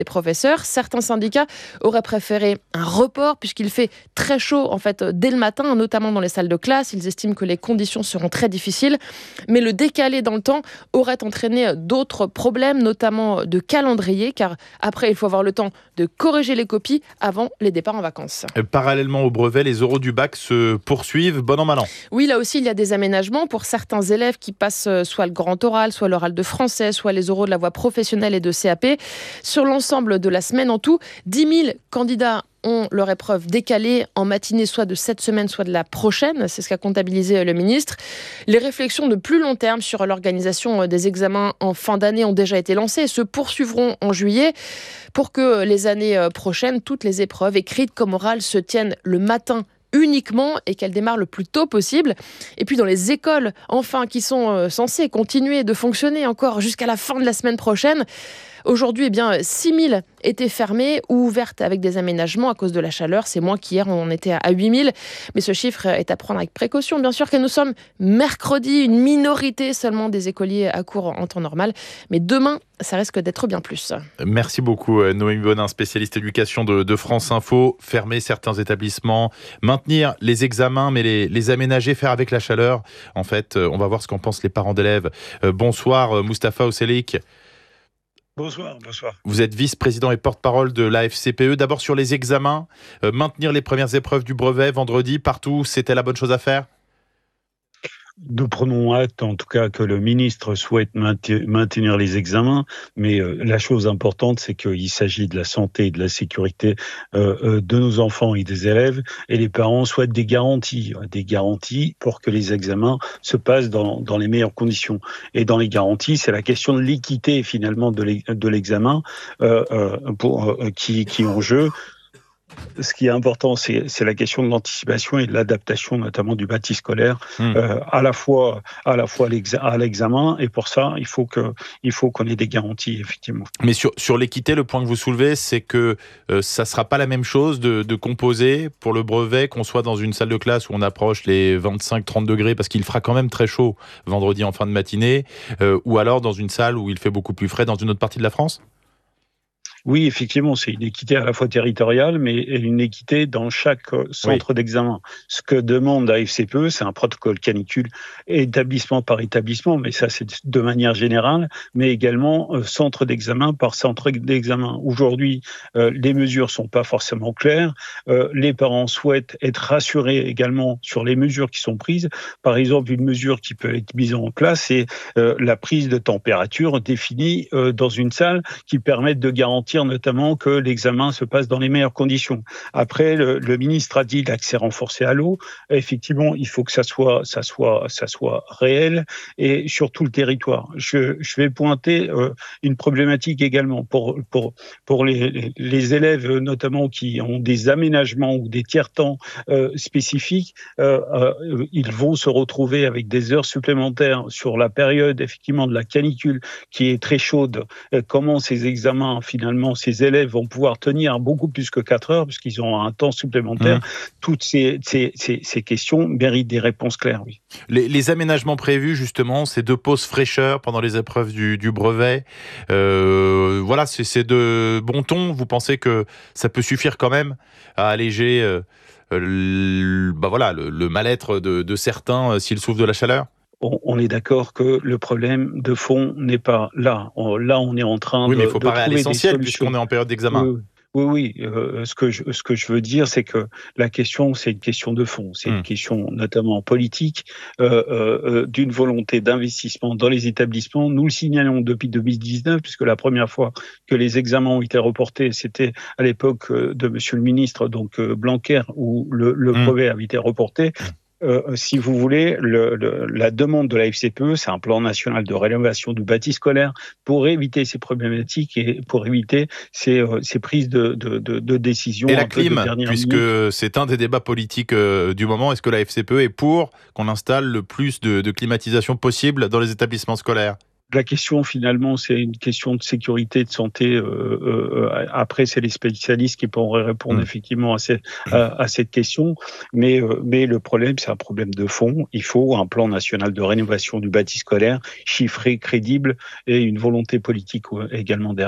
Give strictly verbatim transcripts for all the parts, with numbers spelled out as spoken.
des professeurs. Certains syndicats auraient préféré un report puisqu'il fait très chaud en fait dès le matin, notamment dans les salles de classe. Ils estiment que les conditions seront très difficiles. Mais le décaler dans le temps aurait entraîné d'autres problèmes, notamment de calendrier, car après, il faut avoir le temps de corriger les copies avant les départs en vacances. Parallèlement au brevet, les oraux du bac se poursuivent, bon an mal an. Oui, là aussi, il y a des aménagements pour certains élèves qui passent soit le grand oral, soit l'oral de français, soit les oraux de la voie professionnelle et de C A P. Sur l'ensemble de la semaine, en tout, dix mille candidats ont leur épreuve décalée en matinée, soit de cette semaine, soit de la prochaine. C'est ce qu'a comptabilisé le ministre. Les réflexions de plus long terme sur l'organisation des examens en fin d'année ont déjà été lancées et se poursuivront en juillet pour que les années prochaines, toutes les épreuves, écrites comme orales, se tiennent le matin uniquement et qu'elle démarre le plus tôt possible. Et puis dans les écoles, enfin, qui sont censées continuer de fonctionner encore jusqu'à la fin de la semaine prochaine, aujourd'hui, eh bien, six mille étaient fermées ou ouvertes avec des aménagements à cause de la chaleur. C'est moins qu'hier, on était à huit mille. Mais ce chiffre est à prendre avec précaution. Bien sûr que nous sommes mercredi, une minorité seulement des écoliers à cours en temps normal. Mais demain, ça risque d'être bien plus. Merci beaucoup Noémie Bonin, spécialiste éducation de, de France Info. Fermer certains établissements, maintenir les examens, mais les, les aménager, faire avec la chaleur. En fait, on va voir ce qu'en pensent les parents d'élèves. Bonsoir Moustapha Oselik. Bonsoir, bonsoir. Vous êtes vice-président et porte-parole de l'A F C P E. D'abord sur les examens, euh, maintenir les premières épreuves du brevet vendredi partout, c'était la bonne chose à faire ? Nous prenons acte, en tout cas, que le ministre souhaite maintenir les examens, mais euh, la chose importante, c'est qu'il s'agit de la santé et de la sécurité euh, euh, de nos enfants et des élèves, et les parents souhaitent des garanties, des garanties pour que les examens se passent dans, dans les meilleures conditions. Et dans les garanties, c'est la question de l'équité, finalement, de l'examen euh, euh, pour, euh, qui, qui est en jeu. Ce qui est important, c'est, c'est la question de l'anticipation et de l'adaptation, notamment du bâti scolaire, mmh. euh, à la fois, à la fois à l'examen. Et pour ça, il faut que, il faut qu'on ait des garanties, effectivement. Mais sur sur l'équité, le point que vous soulevez, c'est que euh, ça sera pas la même chose de, de composer pour le brevet, qu'on soit dans une salle de classe où on approche les vingt-cinq trente degrés, parce qu'il fera quand même très chaud vendredi en fin de matinée, euh, ou alors dans une salle où il fait beaucoup plus frais dans une autre partie de la France ? Oui, effectivement, c'est une équité à la fois territoriale, mais une équité dans chaque centre oui. d'examen. Ce que demande l'A F C P E, c'est un protocole canicule établissement par établissement, mais ça c'est de manière générale, mais également euh, centre d'examen par centre d'examen. Aujourd'hui, euh, les mesures sont pas forcément claires. Euh, les parents souhaitent être rassurés également sur les mesures qui sont prises. Par exemple, une mesure qui peut être mise en place, c'est euh, la prise de température définie euh, dans une salle qui permette de garantir notamment que l'examen se passe dans les meilleures conditions. Après, le, le ministre a dit l'accès renforcé à l'eau. Effectivement, il faut que ça soit, ça soit, ça soit réel et sur tout le territoire. Je, je vais pointer euh, une problématique également pour pour pour les, les élèves notamment qui ont des aménagements ou des tiers-temps euh, spécifiques. Euh, euh, ils vont se retrouver avec des heures supplémentaires sur la période effectivement de la canicule qui est très chaude. Euh, comment ces examens finalement ces élèves vont pouvoir tenir beaucoup plus que quatre heures puisqu'ils ont un temps supplémentaire. Mmh. Toutes ces, ces, ces, ces questions méritent des réponses claires. Oui. Les, les aménagements prévus, justement, ces deux pauses fraîcheur pendant les épreuves du, du brevet, euh, voilà, c'est, c'est de bon ton. Vous pensez que ça peut suffire quand même à alléger euh, le, bah voilà, le, le mal-être de, de certains euh, s'ils souffrent de la chaleur ? On est d'accord que le problème de fond n'est pas là. Là, on est en train oui, de, mais il faut de parer trouver à l'essentiel des solutions. Puisqu'on est en période d'examen. Oui, oui, oui. Euh, ce que je, ce que je veux dire, c'est que la question, c'est une question de fond. C'est mmh. une question notamment politique, euh, euh, d'une volonté d'investissement dans les établissements. Nous le signalons depuis deux mille dix-neuf, puisque la première fois que les examens ont été reportés, c'était à l'époque de Monsieur le ministre, donc euh, Blanquer, où le, le mmh. brevet avait été reporté. Euh, si vous voulez, le, le, la demande de la F C P E, c'est un plan national de rénovation du bâti scolaire pour éviter ces problématiques et pour éviter ces, euh, ces prises de, de, de, de décisions. Et la clim, puisque minute. C'est un des débats politiques euh, du moment, est-ce que la F C P E est pour qu'on installe le plus de, de climatisation possible dans les établissements scolaires ? La question, finalement, c'est une question de sécurité, de santé. Euh, euh, après, c'est les spécialistes qui pourraient répondre mmh. effectivement à, ces, à, à cette question. Mais, euh, mais le problème, c'est un problème de fond. Il faut un plan national de rénovation du bâti scolaire, chiffré, crédible, et une volonté politique également derrière.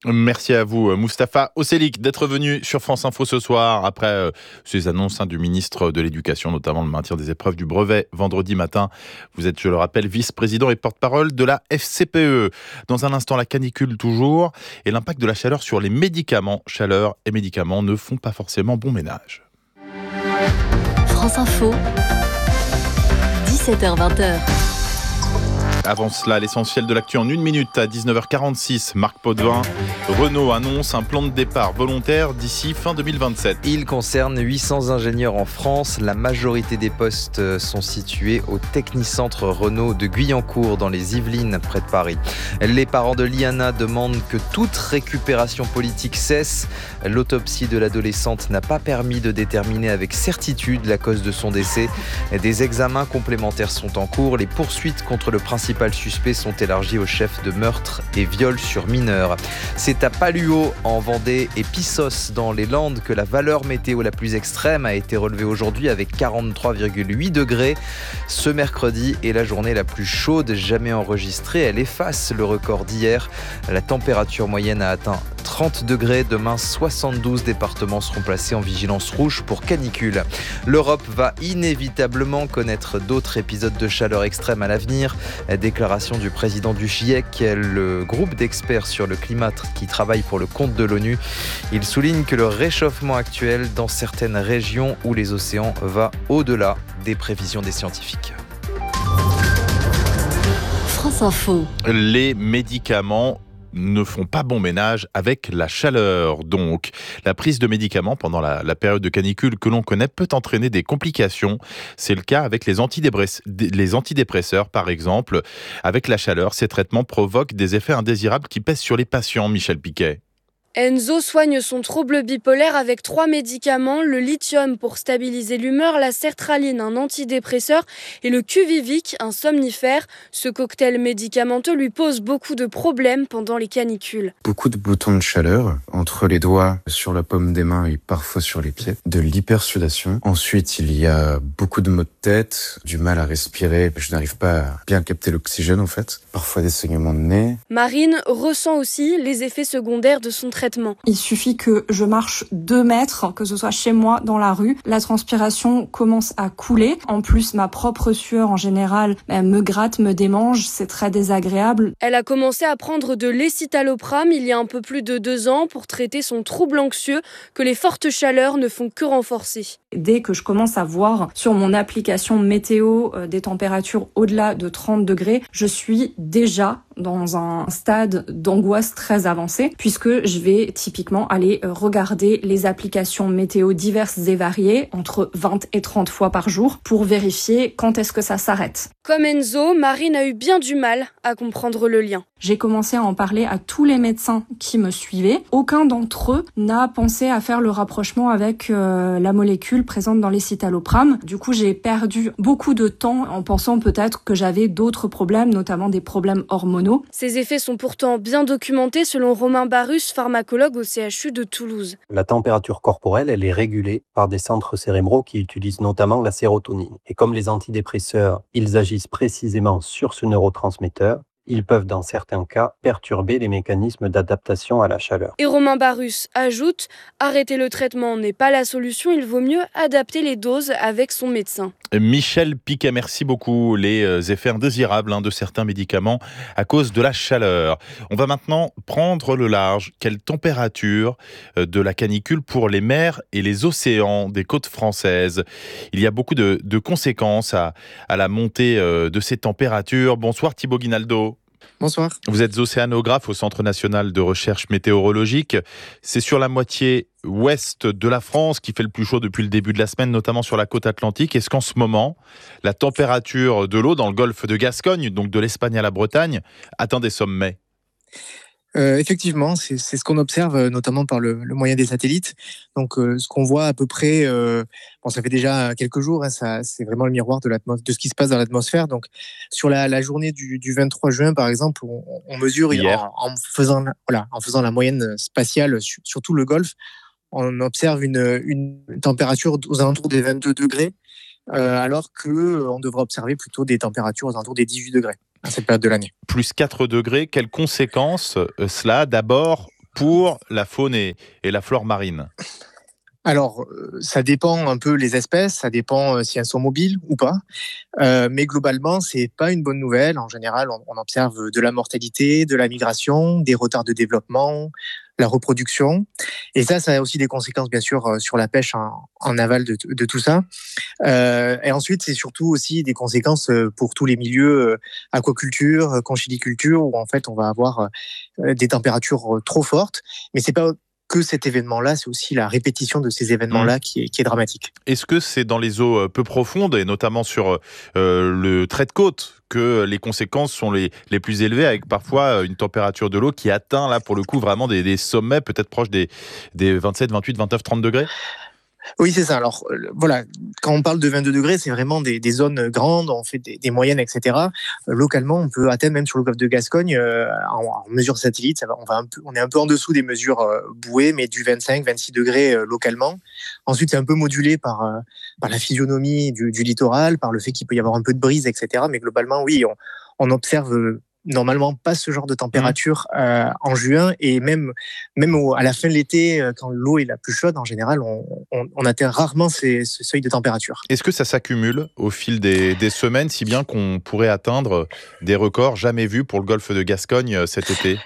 Merci à vous, Mustapha Oselik, d'être venu sur France Info ce soir après euh, ces annonces hein, du ministre de l'Éducation, notamment le maintien des épreuves du brevet vendredi matin. Vous êtes, je le rappelle, vice-président et porte-parole de la F C P E. Dans un instant, la canicule toujours et l'impact de la chaleur sur les médicaments. Chaleur et médicaments ne font pas forcément bon ménage. France Info, dix-sept heures vingt. Avant cela, l'essentiel de l'actu en une minute à dix-neuf heures quarante-six. Marc Potvin, Renault annonce un plan de départ volontaire d'ici fin deux mille vingt-sept. Il concerne huit cents ingénieurs en France. La majorité des postes sont situés au Technicentre Renault de Guyancourt dans les Yvelines, près de Paris. Les parents de Liana demandent que toute récupération politique cesse. L'autopsie de l'adolescente n'a pas permis de déterminer avec certitude la cause de son décès. Des examens complémentaires sont en cours. Les poursuites contre le principal suspects sont élargis aux chefs de meurtre et viol sur mineurs. C'est à Paluot, en Vendée et Pissos, dans les Landes, que la valeur météo la plus extrême a été relevée aujourd'hui avec quarante-trois virgule huit degrés. Ce mercredi est la journée la plus chaude jamais enregistrée. Elle efface le record d'hier. La température moyenne a atteint trente degrés. Demain, soixante-douze départements seront placés en vigilance rouge pour canicule. L'Europe va inévitablement connaître d'autres épisodes de chaleur extrême à l'avenir. Déclaration du président du GIEC, le groupe d'experts sur le climat qui travaille pour le compte de l'ONU. Il souligne que le réchauffement actuel dans certaines régions où les océans va au-delà des prévisions des scientifiques. France Info. Les médicaments ne font pas bon ménage avec la chaleur. Donc, la prise de médicaments pendant la, la période de canicule que l'on connaît peut entraîner des complications. C'est le cas avec les, antidépress- les antidépresseurs, par exemple. Avec la chaleur, ces traitements provoquent des effets indésirables qui pèsent sur les patients, Michel Piquet. Enzo soigne son trouble bipolaire avec trois médicaments, le lithium pour stabiliser l'humeur, la sertraline, un antidépresseur et le Quviviq, un somnifère. Ce cocktail médicamenteux lui pose beaucoup de problèmes pendant les canicules. Beaucoup de boutons de chaleur entre les doigts, sur la paume des mains et parfois sur les pieds. De l'hypersudation. Ensuite, il y a beaucoup de maux de tête, du mal à respirer. Je n'arrive pas à bien capter l'oxygène en fait. Parfois des saignements de nez. Marine ressent aussi les effets secondaires de son traitement. Il suffit que je marche deux mètres, que ce soit chez moi, dans la rue. La transpiration commence à couler. En plus, ma propre sueur, en général, elle me gratte, me démange. C'est très désagréable. Elle a commencé à prendre de l'escitalopram il y a un peu plus de deux ans pour traiter son trouble anxieux que les fortes chaleurs ne font que renforcer. Dès que je commence à voir sur mon application météo euh, des températures au-delà de trente degrés, je suis déjà dans un stade d'angoisse très avancé puisque je vais typiquement aller regarder les applications météo diverses et variées entre vingt et trente fois par jour pour vérifier quand est-ce que ça s'arrête. Comme Enzo, Marine a eu bien du mal à comprendre le lien. J'ai commencé à en parler à tous les médecins qui me suivaient. Aucun d'entre eux n'a pensé à faire le rapprochement avec euh, la molécule présente dans l'escitalopram. Du coup, j'ai perdu beaucoup de temps en pensant peut-être que j'avais d'autres problèmes, notamment des problèmes hormonaux. Ces effets sont pourtant bien documentés selon Romain Barus, pharmacologue au C H U de Toulouse. La température corporelle, elle est régulée par des centres cérébraux qui utilisent notamment la sérotonine. Et comme les antidépresseurs, ils agissent précisément sur ce neurotransmetteur, ils peuvent dans certains cas perturber les mécanismes d'adaptation à la chaleur. Et Romain Barus ajoute, arrêter le traitement n'est pas la solution, il vaut mieux adapter les doses avec son médecin. Michel Piquet, merci beaucoup. Les effets indésirables hein, de certains médicaments à cause de la chaleur. On va maintenant prendre le large. Quelle température de la canicule pour les mers et les océans des côtes françaises? Il y a beaucoup de, de conséquences à, à la montée de ces températures. Bonsoir Thibaut Guinaldo. Bonsoir. Vous êtes océanographe au Centre national de recherche météorologique. C'est sur la moitié ouest de la France qui fait le plus chaud depuis le début de la semaine, notamment sur la côte atlantique. Est-ce qu'en ce moment, la température de l'eau dans le golfe de Gascogne, donc de l'Espagne à la Bretagne, atteint des sommets ? Euh, effectivement, c'est, c'est ce qu'on observe euh, notamment par le, le moyen des satellites. Donc, euh, ce qu'on voit à peu près, euh, bon, ça fait déjà quelques jours, hein, ça, c'est vraiment le miroir de, de ce qui se passe dans l'atmosphère. Donc, sur la, la journée du, du vingt-trois juin, par exemple, on, on mesure en, en, faisant, voilà, en faisant la moyenne spatiale sur, sur tout le Golfe, on observe une, une température aux alentours des vingt-deux degrés, euh, alors qu'on devrait observer plutôt des températures aux alentours des dix-huit degrés à cette période de l'année. Plus quatre degrés, quelles conséquences euh, cela a d'abord pour la faune et, et la flore marine? Alors, ça dépend un peu les espèces, ça dépend si elles sont mobiles ou pas. Euh, mais globalement, c'est pas une bonne nouvelle. En général, on, on observe de la mortalité, de la migration, des retards de développement, la reproduction. Et ça, ça a aussi des conséquences, bien sûr, sur la pêche en, en aval de, de tout ça. Euh, et ensuite, c'est surtout aussi des conséquences pour tous les milieux aquaculture, conchiliculture, où en fait, on va avoir des températures trop fortes. Mais c'est pas que cet événement-là, c'est aussi la répétition de ces événements-là mmh. qui, est, qui est dramatique. Est-ce que c'est dans les eaux peu profondes, et notamment sur euh, le trait de côte, que les conséquences sont les, les plus élevées, avec parfois une température de l'eau qui atteint, là, pour le coup, vraiment des, des sommets, peut-être proches des, des vingt-sept, vingt-huit, vingt-neuf, trente degrés? Oui, c'est ça. Alors, euh, voilà, quand on parle de vingt-deux degrés, c'est vraiment des, des zones grandes, on fait des, des moyennes, et cetera. Euh, localement, on peut atteindre, même sur le golfe de Gascogne, euh, en, en mesure satellite, ça va, on, va un peu, on est un peu en dessous des mesures euh, bouées, mais du vingt-cinq, vingt-six degrés euh, localement. Ensuite, c'est un peu modulé par, euh, par la physionomie du, du littoral, par le fait qu'il peut y avoir un peu de brise, et cetera. Mais globalement, oui, on, on observe... Euh, normalement pas ce genre de température euh, en juin, et même, même au, à la fin de l'été, quand l'eau est la plus chaude, en général, on, on, on atteint rarement ces, ce seuil de température. Est-ce que ça s'accumule au fil des, des semaines, si bien qu'on pourrait atteindre des records jamais vus pour le golfe de Gascogne cet été?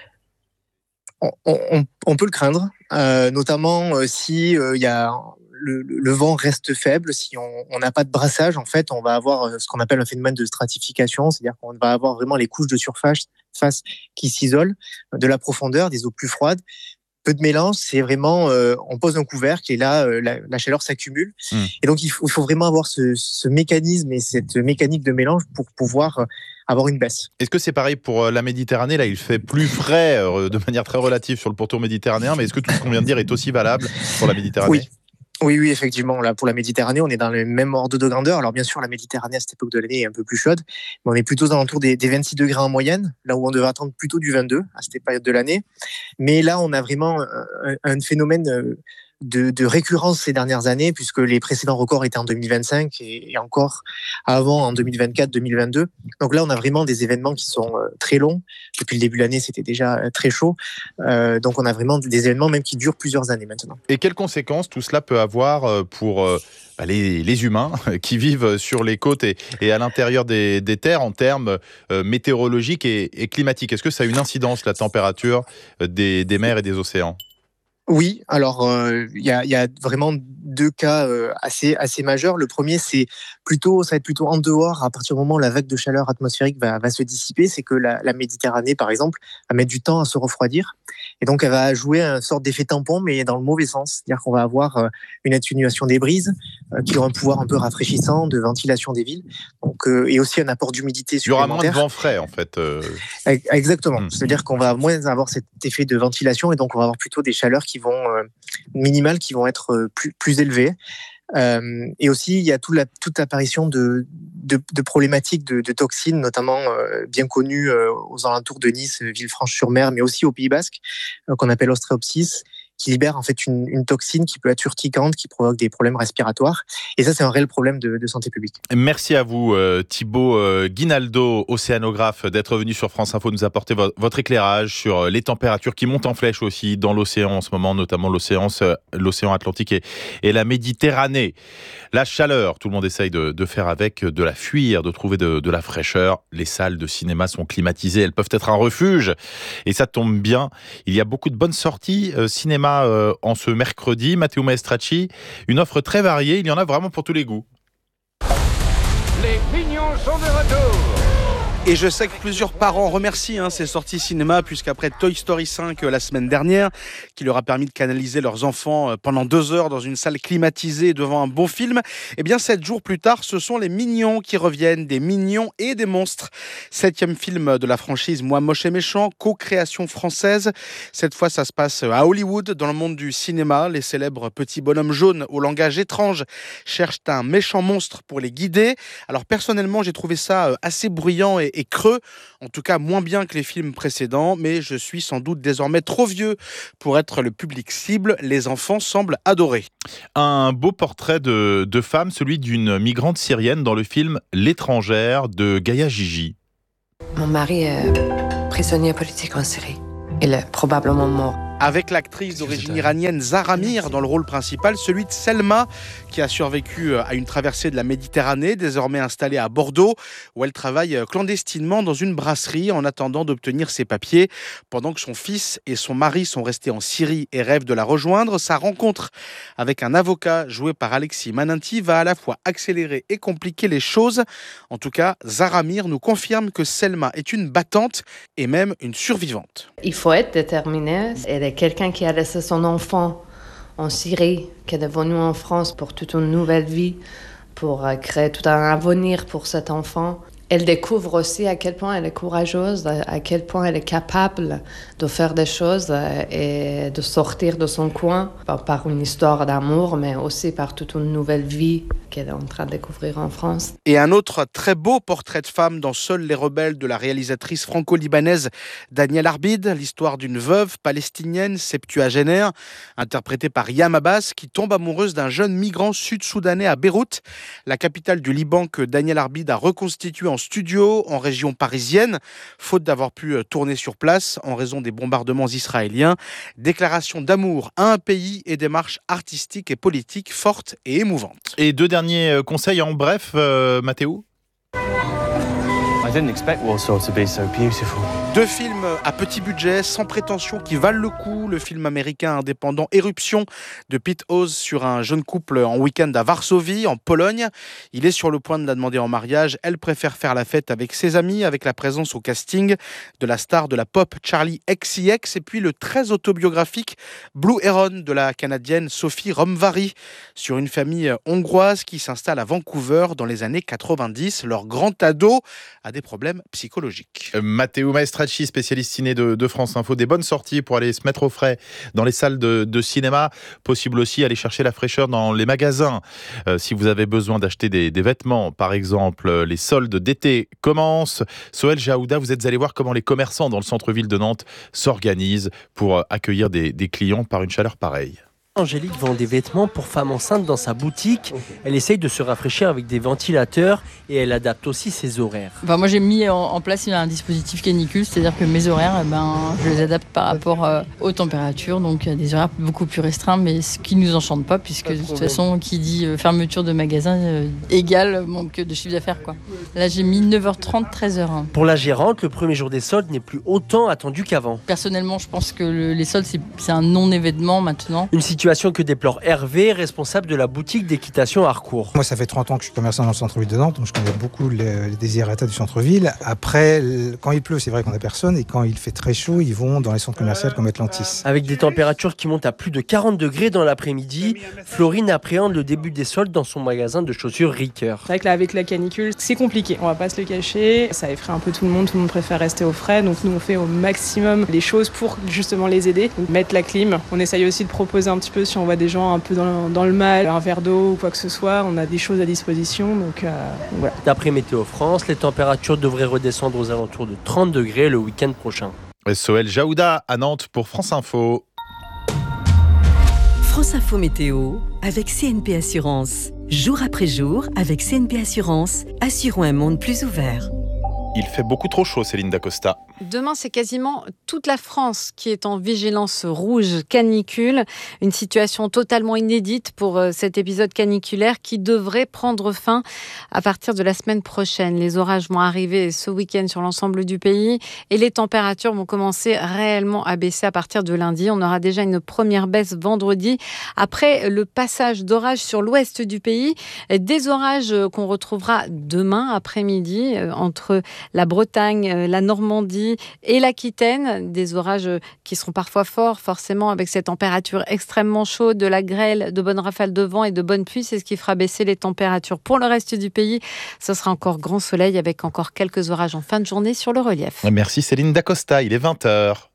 on, on, on peut le craindre, euh, notamment euh, si euh, y a... Le, le vent reste faible, si on n'a pas de brassage, en fait, on va avoir ce qu'on appelle un phénomène de stratification, c'est-à-dire qu'on va avoir vraiment les couches de surface face, qui s'isolent, de la profondeur, des eaux plus froides. Peu de mélange, c'est vraiment, euh, on pose un couvercle et là, euh, la, la chaleur s'accumule. Mmh. Et donc, il faut, il faut vraiment avoir ce, ce mécanisme et cette mécanique de mélange pour pouvoir avoir une baisse. Est-ce que c'est pareil pour la Méditerranée? Là, il fait plus frais euh, de manière très relative sur le pourtour méditerranéen, mais est-ce que tout ce qu'on vient de dire est aussi valable pour la Méditerranée? Oui. Oui, oui, effectivement. Là, pour la Méditerranée, on est dans le même ordre de grandeur. Alors, bien sûr, la Méditerranée, à cette époque de l'année, est un peu plus chaude, mais on est plutôt aux alentours des, des vingt-six degrés en moyenne, là où on devrait attendre plutôt du vingt-deux à cette période de l'année. Mais là, on a vraiment un, un phénomène de, de récurrence ces dernières années, puisque les précédents records étaient en deux mille vingt-cinq et, et encore avant en deux mille vingt-quatre, deux mille vingt-deux. Donc là, on a vraiment des événements qui sont très longs. Depuis le début de l'année, c'était déjà très chaud. Euh, donc on a vraiment des événements même qui durent plusieurs années maintenant. Et quelles conséquences tout cela peut avoir pour bah, les, les humains qui vivent sur les côtes et, et à l'intérieur des, des terres en termes euh, météorologiques et, et climatiques? Est-ce que ça a une incidence, la température des, des mers et des océans? Oui, alors il euh, y, a, y a vraiment deux cas euh, assez, assez majeurs. Le premier, c'est plutôt, ça va être plutôt en dehors, à partir du moment où la vague de chaleur atmosphérique va, va se dissiper, c'est que la, la Méditerranée, par exemple, va mettre du temps à se refroidir. Et donc, elle va jouer une sorte d'effet tampon, mais dans le mauvais sens. C'est-à-dire qu'on va avoir euh, une atténuation des brises, euh, qui ont un pouvoir un peu rafraîchissant de ventilation des villes, donc, euh, et aussi un apport d'humidité supplémentaire. Il y aura moins de vent frais, en fait. Euh... Exactement. Mmh. C'est-à-dire qu'on va moins avoir cet effet de ventilation, et donc on va avoir plutôt des chaleurs qui vont euh, minimales qui vont être euh, plus, plus élevées. Euh, et aussi, il y a toute, la, toute l'apparition de, de, de problématiques de, de toxines, notamment euh, bien connues euh, aux alentours de Nice, Villefranche-sur-Mer, mais aussi au Pays Basque, euh, qu'on appelle Ostréopsis, qui libère en fait une, une toxine qui peut être urticante, qui provoque des problèmes respiratoires. Et ça, c'est un réel problème de, de santé publique. Merci à vous, euh, Thibaut euh, Guinaldo, océanographe, d'être venu sur France Info, nous apporter vo- votre éclairage sur les températures qui montent en flèche aussi dans l'océan en ce moment, notamment l'océan, euh, l'océan Atlantique et, et la Méditerranée. La chaleur, tout le monde essaye de, de faire avec, de la fuir, de trouver de, de la fraîcheur. Les salles de cinéma sont climatisées, elles peuvent être un refuge. Et ça tombe bien, il y a beaucoup de bonnes sorties euh, cinéma Euh, en ce mercredi. Matteo Maestracci, une offre très variée, il y en a vraiment pour tous les goûts. Les Mignons sont de retour. Et je sais que plusieurs parents remercient hein, ces sorties cinéma, puisqu'après Toy Story cinq euh, la semaine dernière, qui leur a permis de canaliser leurs enfants euh, pendant deux heures dans une salle climatisée devant un bon film, eh bien sept jours plus tard, ce sont les Mignons qui reviennent, des mignons et des monstres. Septième film de la franchise Moi Moche et Méchant, co-création française. Cette fois, ça se passe à Hollywood, dans le monde du cinéma. Les célèbres petits bonhommes jaunes au langage étrange cherchent un méchant monstre pour les guider. Alors personnellement, j'ai trouvé ça assez bruyant et et creux, en tout cas moins bien que les films précédents, mais je suis sans doute désormais trop vieux pour être le public cible. Les enfants semblent adorer. Un beau portrait de, de femme, celui d'une migrante syrienne dans le film L'étrangère de Gaïa Gigi. Mon mari est prisonnier politique en Syrie. Il est probablement mort. avec l'actrice d'origine iranienne Zahra Mir dans le rôle principal, celui de Selma, qui a survécu à une traversée de la Méditerranée, désormais installée à Bordeaux, où elle travaille clandestinement dans une brasserie en attendant d'obtenir ses papiers. Pendant que son fils et son mari sont restés en Syrie et rêvent de la rejoindre, sa rencontre avec un avocat joué par Alexis Maninti va à la fois accélérer et compliquer les choses. En tout cas, Zahra Mir nous confirme que Selma est une battante et même une survivante. Il faut être déterminé. Elle est quelqu'un qui a laissé son enfant en Syrie, qui est venu en France pour toute une nouvelle vie, pour créer tout un avenir pour cet enfant. Elle découvre aussi à quel point elle est courageuse, à quel point elle est capable de faire des choses et de sortir de son coin par une histoire d'amour, mais aussi par toute une nouvelle vie qu'elle est en train de découvrir en France. Et un autre très beau portrait de femme dans Seuls les rebelles de la réalisatrice franco-libanaise Danielle Arbid, l'histoire d'une veuve palestinienne septuagénaire, interprétée par Yam Abbas, qui tombe amoureuse d'un jeune migrant sud-soudanais à Beyrouth, la capitale du Liban que Danielle Arbid a reconstituée en studio en région parisienne, faute d'avoir pu tourner sur place en raison des bombardements israéliens. Déclaration d'amour à un pays et démarche artistique et politique forte et émouvante. Et deux derniers conseils en bref, euh, Mathéo. I didn't expect Warsaw to be so beautiful. Deux films à petit budget, sans prétention, qui valent le coup. Le film américain indépendant Éruption de Pete Hose sur un jeune couple en week-end à Varsovie, en Pologne. Il est sur le point de la demander en mariage. Elle préfère faire la fête avec ses amis, avec la présence au casting de la star de la pop Charli X C X. Et puis le très autobiographique Blue Heron de la Canadienne Sophie Romvary sur une famille hongroise qui s'installe à Vancouver dans les années quatre-vingt-dix. Leur grand ado a des problèmes psychologiques. Euh, Matteo Maestracci, spécialiste ciné de, de France Info, des bonnes sorties pour aller se mettre au frais dans les salles de, de cinéma. Possible aussi aller chercher la fraîcheur dans les magasins. Euh, si vous avez besoin d'acheter des, des vêtements, par exemple, les soldes d'été commencent. Sohel Jaouda, vous êtes allé voir comment les commerçants dans le centre-ville de Nantes s'organisent pour accueillir des, des clients par une chaleur pareille. Angélique vend des vêtements pour femmes enceintes dans sa boutique. Elle essaye de se rafraîchir avec des ventilateurs et elle adapte aussi ses horaires. Enfin, moi j'ai mis en, en place un dispositif canicule, c'est-à-dire que mes horaires, eh ben, je les adapte par rapport euh, aux températures, donc euh, des horaires beaucoup plus restreints, mais ce qui ne nous enchante pas, puisque de toute façon, qui dit euh, fermeture de magasin euh, égale manque de chiffre d'affaires, quoi. Là j'ai mis neuf heures trente, treize heures. Pour la gérante, le premier jour des soldes n'est plus autant attendu qu'avant. Personnellement, je pense que le, les soldes, c'est, c'est un non-événement maintenant. Une situation que déplore Hervé, responsable de la boutique d'équitation à Harcourt. Moi, ça fait trente ans que je suis commerçant dans le centre-ville de Nantes, donc je connais beaucoup les, les désirata du centre-ville. Après, quand il pleut, c'est vrai qu'on n'a personne, et quand il fait très chaud, ils vont dans les centres commerciaux comme Atlantis. Avec des températures qui montent à plus de quarante degrés dans l'après-midi, Florine appréhende le début des soldes dans son magasin de chaussures Ricoeur. C'est vrai que là, avec la canicule, c'est compliqué, on va pas se le cacher. Ça effraie un peu tout le monde, tout le monde préfère rester au frais, donc nous on fait au maximum les choses pour justement les aider. Donc, mettre la clim, on essaye aussi de proposer un petit peu si on voit des gens un peu dans, dans le mal, un verre d'eau ou quoi que ce soit, on a des choses à disposition, donc euh, voilà. D'après Météo France, les températures devraient redescendre aux alentours de trente degrés le week-end prochain. Sohel Jaouda à Nantes pour France Info. France Info Météo avec C N P Assurance. Jour après jour, avec C N P Assurance, assurons un monde plus ouvert. Il fait beaucoup trop chaud, Céline Dacosta. Demain, c'est quasiment toute la France qui est en vigilance rouge canicule. Une situation totalement inédite pour cet épisode caniculaire qui devrait prendre fin à partir de la semaine prochaine. Les orages vont arriver ce week-end sur l'ensemble du pays et les températures vont commencer réellement à baisser à partir de lundi. On aura déjà une première baisse vendredi après le passage d'orages sur l'ouest du pays. Des orages qu'on retrouvera demain après-midi entre la Bretagne, la Normandie et l'Aquitaine, des orages qui seront parfois forts, forcément, avec ces températures extrêmement chaudes, de la grêle, de bonnes rafales de vent et de bonnes pluies. C'est ce qui fera baisser les températures. Pour le reste du pays, ce sera encore grand soleil avec encore quelques orages en fin de journée sur le relief. Merci Céline Dacosta, il est vingt heures.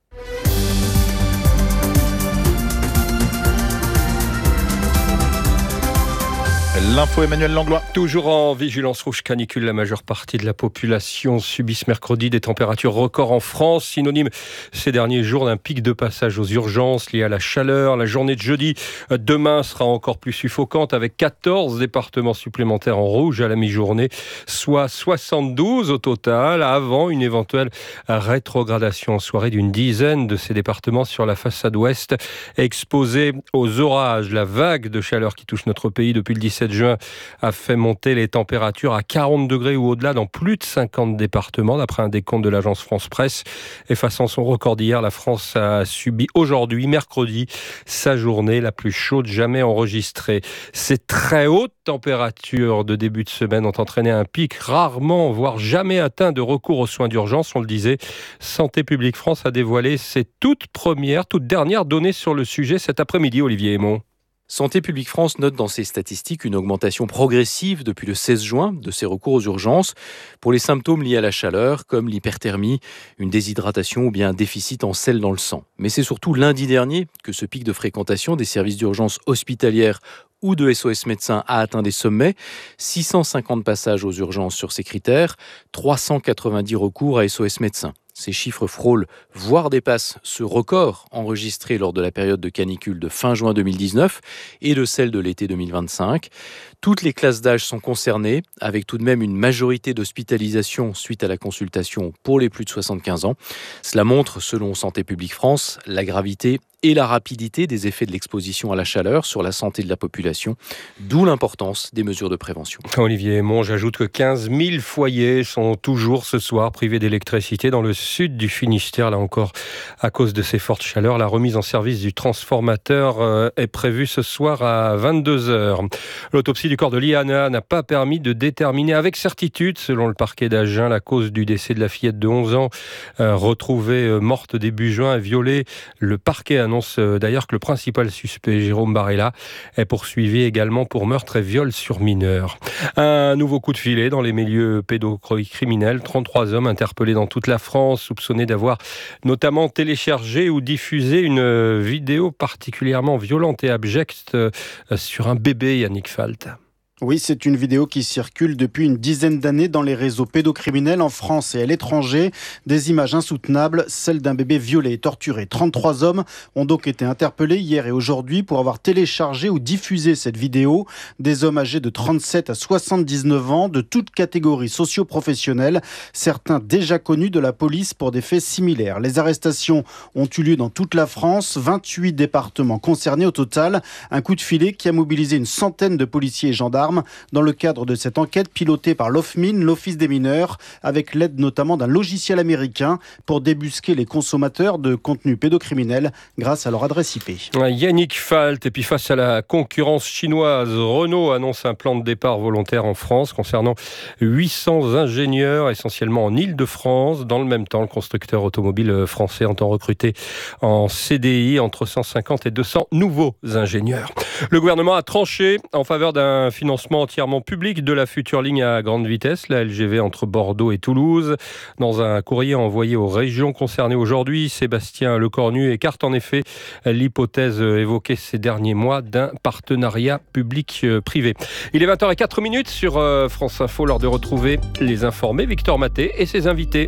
L'info Emmanuel Langlois. Toujours en vigilance rouge canicule, la majeure partie de la population subit ce mercredi des températures records en France, synonyme ces derniers jours d'un pic de passage aux urgences lié à la chaleur. La journée de jeudi, demain, sera encore plus suffocante avec quatorze départements supplémentaires en rouge à la mi-journée, soit soixante-douze au total, avant une éventuelle rétrogradation en soirée d'une dizaine de ces départements sur la façade ouest, exposés aux orages. La vague de chaleur qui touche notre pays depuis le dix-sept juin a fait monter les températures à quarante degrés ou au-delà dans plus de cinquante départements, d'après un décompte de l'agence France Presse. Effaçant son record d'hier, la France a subi aujourd'hui, mercredi, sa journée la plus chaude jamais enregistrée. Ces très hautes températures de début de semaine ont entraîné un pic rarement, voire jamais atteint de recours aux soins d'urgence. On le disait, Santé publique France a dévoilé ses toutes premières, toutes dernières données sur le sujet cet après-midi, Olivier Hémon. Santé publique France note dans ses statistiques une augmentation progressive depuis le seize juin de ces recours aux urgences pour les symptômes liés à la chaleur comme l'hyperthermie, une déshydratation ou bien un déficit en sel dans le sang. Mais c'est surtout lundi dernier que ce pic de fréquentation des services d'urgence hospitalières ou de S O S médecins a atteint des sommets, six cent cinquante passages aux urgences sur ces critères, trois cent quatre-vingt-dix recours à S O S médecins. Ces chiffres frôlent, voire dépassent ce record enregistré lors de la période de canicule de fin juin deux mille dix-neuf et de celle de l'été deux mille vingt-cinq. Toutes les classes d'âge sont concernées, avec tout de même une majorité d'hospitalisations suite à la consultation pour les plus de soixante-quinze ans. Cela montre, selon Santé publique France, la gravité et la rapidité des effets de l'exposition à la chaleur sur la santé de la population, d'où l'importance des mesures de prévention. Olivier Hémon, j'ajoute que quinze mille foyers sont toujours ce soir privés d'électricité dans le sud du Finistère, là encore à cause de ces fortes chaleurs. La remise en service du transformateur euh, est prévue ce soir à vingt-deux heures. L'autopsie du corps de Liana n'a pas permis de déterminer avec certitude, selon le parquet d'Agen, la cause du décès de la fillette de onze ans, euh, retrouvée euh, morte début juin et violée. Le parquet annonce d'ailleurs que le principal suspect, Jérôme Barella, est poursuivi également pour meurtre et viol sur mineur. Un nouveau coup de filet dans les milieux pédocriminels. trente-trois hommes interpellés dans toute la France, soupçonnés d'avoir notamment téléchargé ou diffusé une vidéo particulièrement violente et abjecte sur un bébé, Yannick Falt. Oui, c'est une vidéo qui circule depuis une dizaine d'années dans les réseaux pédocriminels en France et à l'étranger. Des images insoutenables, celles d'un bébé violé et torturé. trente-trois hommes ont donc été interpellés hier et aujourd'hui pour avoir téléchargé ou diffusé cette vidéo. Des hommes âgés de trente-sept à soixante-dix-neuf ans, de toutes catégories socio-professionnelles, certains déjà connus de la police pour des faits similaires. Les arrestations ont eu lieu dans toute la France, vingt-huit départements concernés au total. Un coup de filet qui a mobilisé une centaine de policiers et gendarmes dans le cadre de cette enquête pilotée par l'O F M I N, l'Office des mineurs, avec l'aide notamment d'un logiciel américain pour débusquer les consommateurs de contenus pédocriminels grâce à leur adresse I P. Yannick Falt, et puis face à la concurrence chinoise, Renault annonce un plan de départ volontaire en France concernant huit cents ingénieurs, essentiellement en Île-de-France. Dans le même temps, le constructeur automobile français entend recruter en C D I entre cent cinquante et deux cents nouveaux ingénieurs. Le gouvernement a tranché en faveur d'un financement entièrement public de la future ligne à grande vitesse, la L G V entre Bordeaux et Toulouse. Dans un courrier envoyé aux régions concernées aujourd'hui, Sébastien Lecornu écarte en effet l'hypothèse évoquée ces derniers mois d'un partenariat public-privé. Il est vingt heures zéro quatre sur France Info, l'heure de retrouver les informés, Victor Maté et ses invités.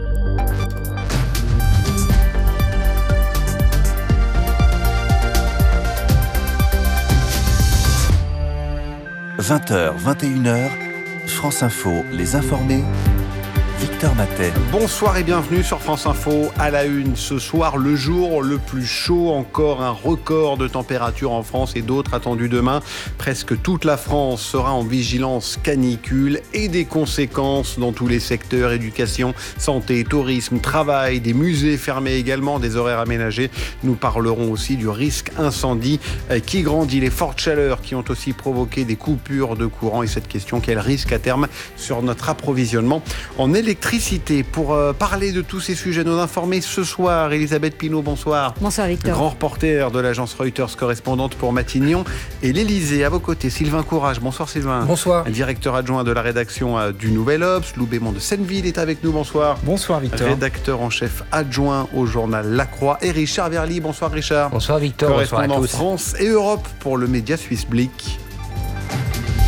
vingt heures, vingt et une heures, France Info, les informés, Victor Matet. Bonsoir et bienvenue sur France Info. À la une, ce soir, le jour le plus chaud, encore un record de température en France et d'autres attendus demain. Presque toute la France sera en vigilance canicule et des conséquences dans tous les secteurs, éducation, santé, tourisme, travail, des musées fermés également, des horaires aménagés. Nous parlerons aussi du risque incendie qui grandit, les fortes chaleurs qui ont aussi provoqué des coupures de courant et cette question, quel risque à terme sur notre approvisionnement en électricité. Électricité. Pour euh, parler de tous ces sujets, nous informer ce soir, Elisabeth Pinault, bonsoir. Bonsoir Victor. Grand reporter de l'agence Reuters, correspondante pour Matignon et l'Elysée. À vos côtés, Sylvain Courage. Bonsoir Sylvain. Bonsoir. Directeur adjoint de la rédaction euh, du Nouvel Obs. Lou Bémond de Senneville est avec nous. Bonsoir. Bonsoir Victor. Rédacteur en chef adjoint au journal La Croix. Et Richard Verly. Bonsoir Richard. Bonsoir Victor. Correspondant Bonsoir à tous. France et Europe pour le média suisse Blick.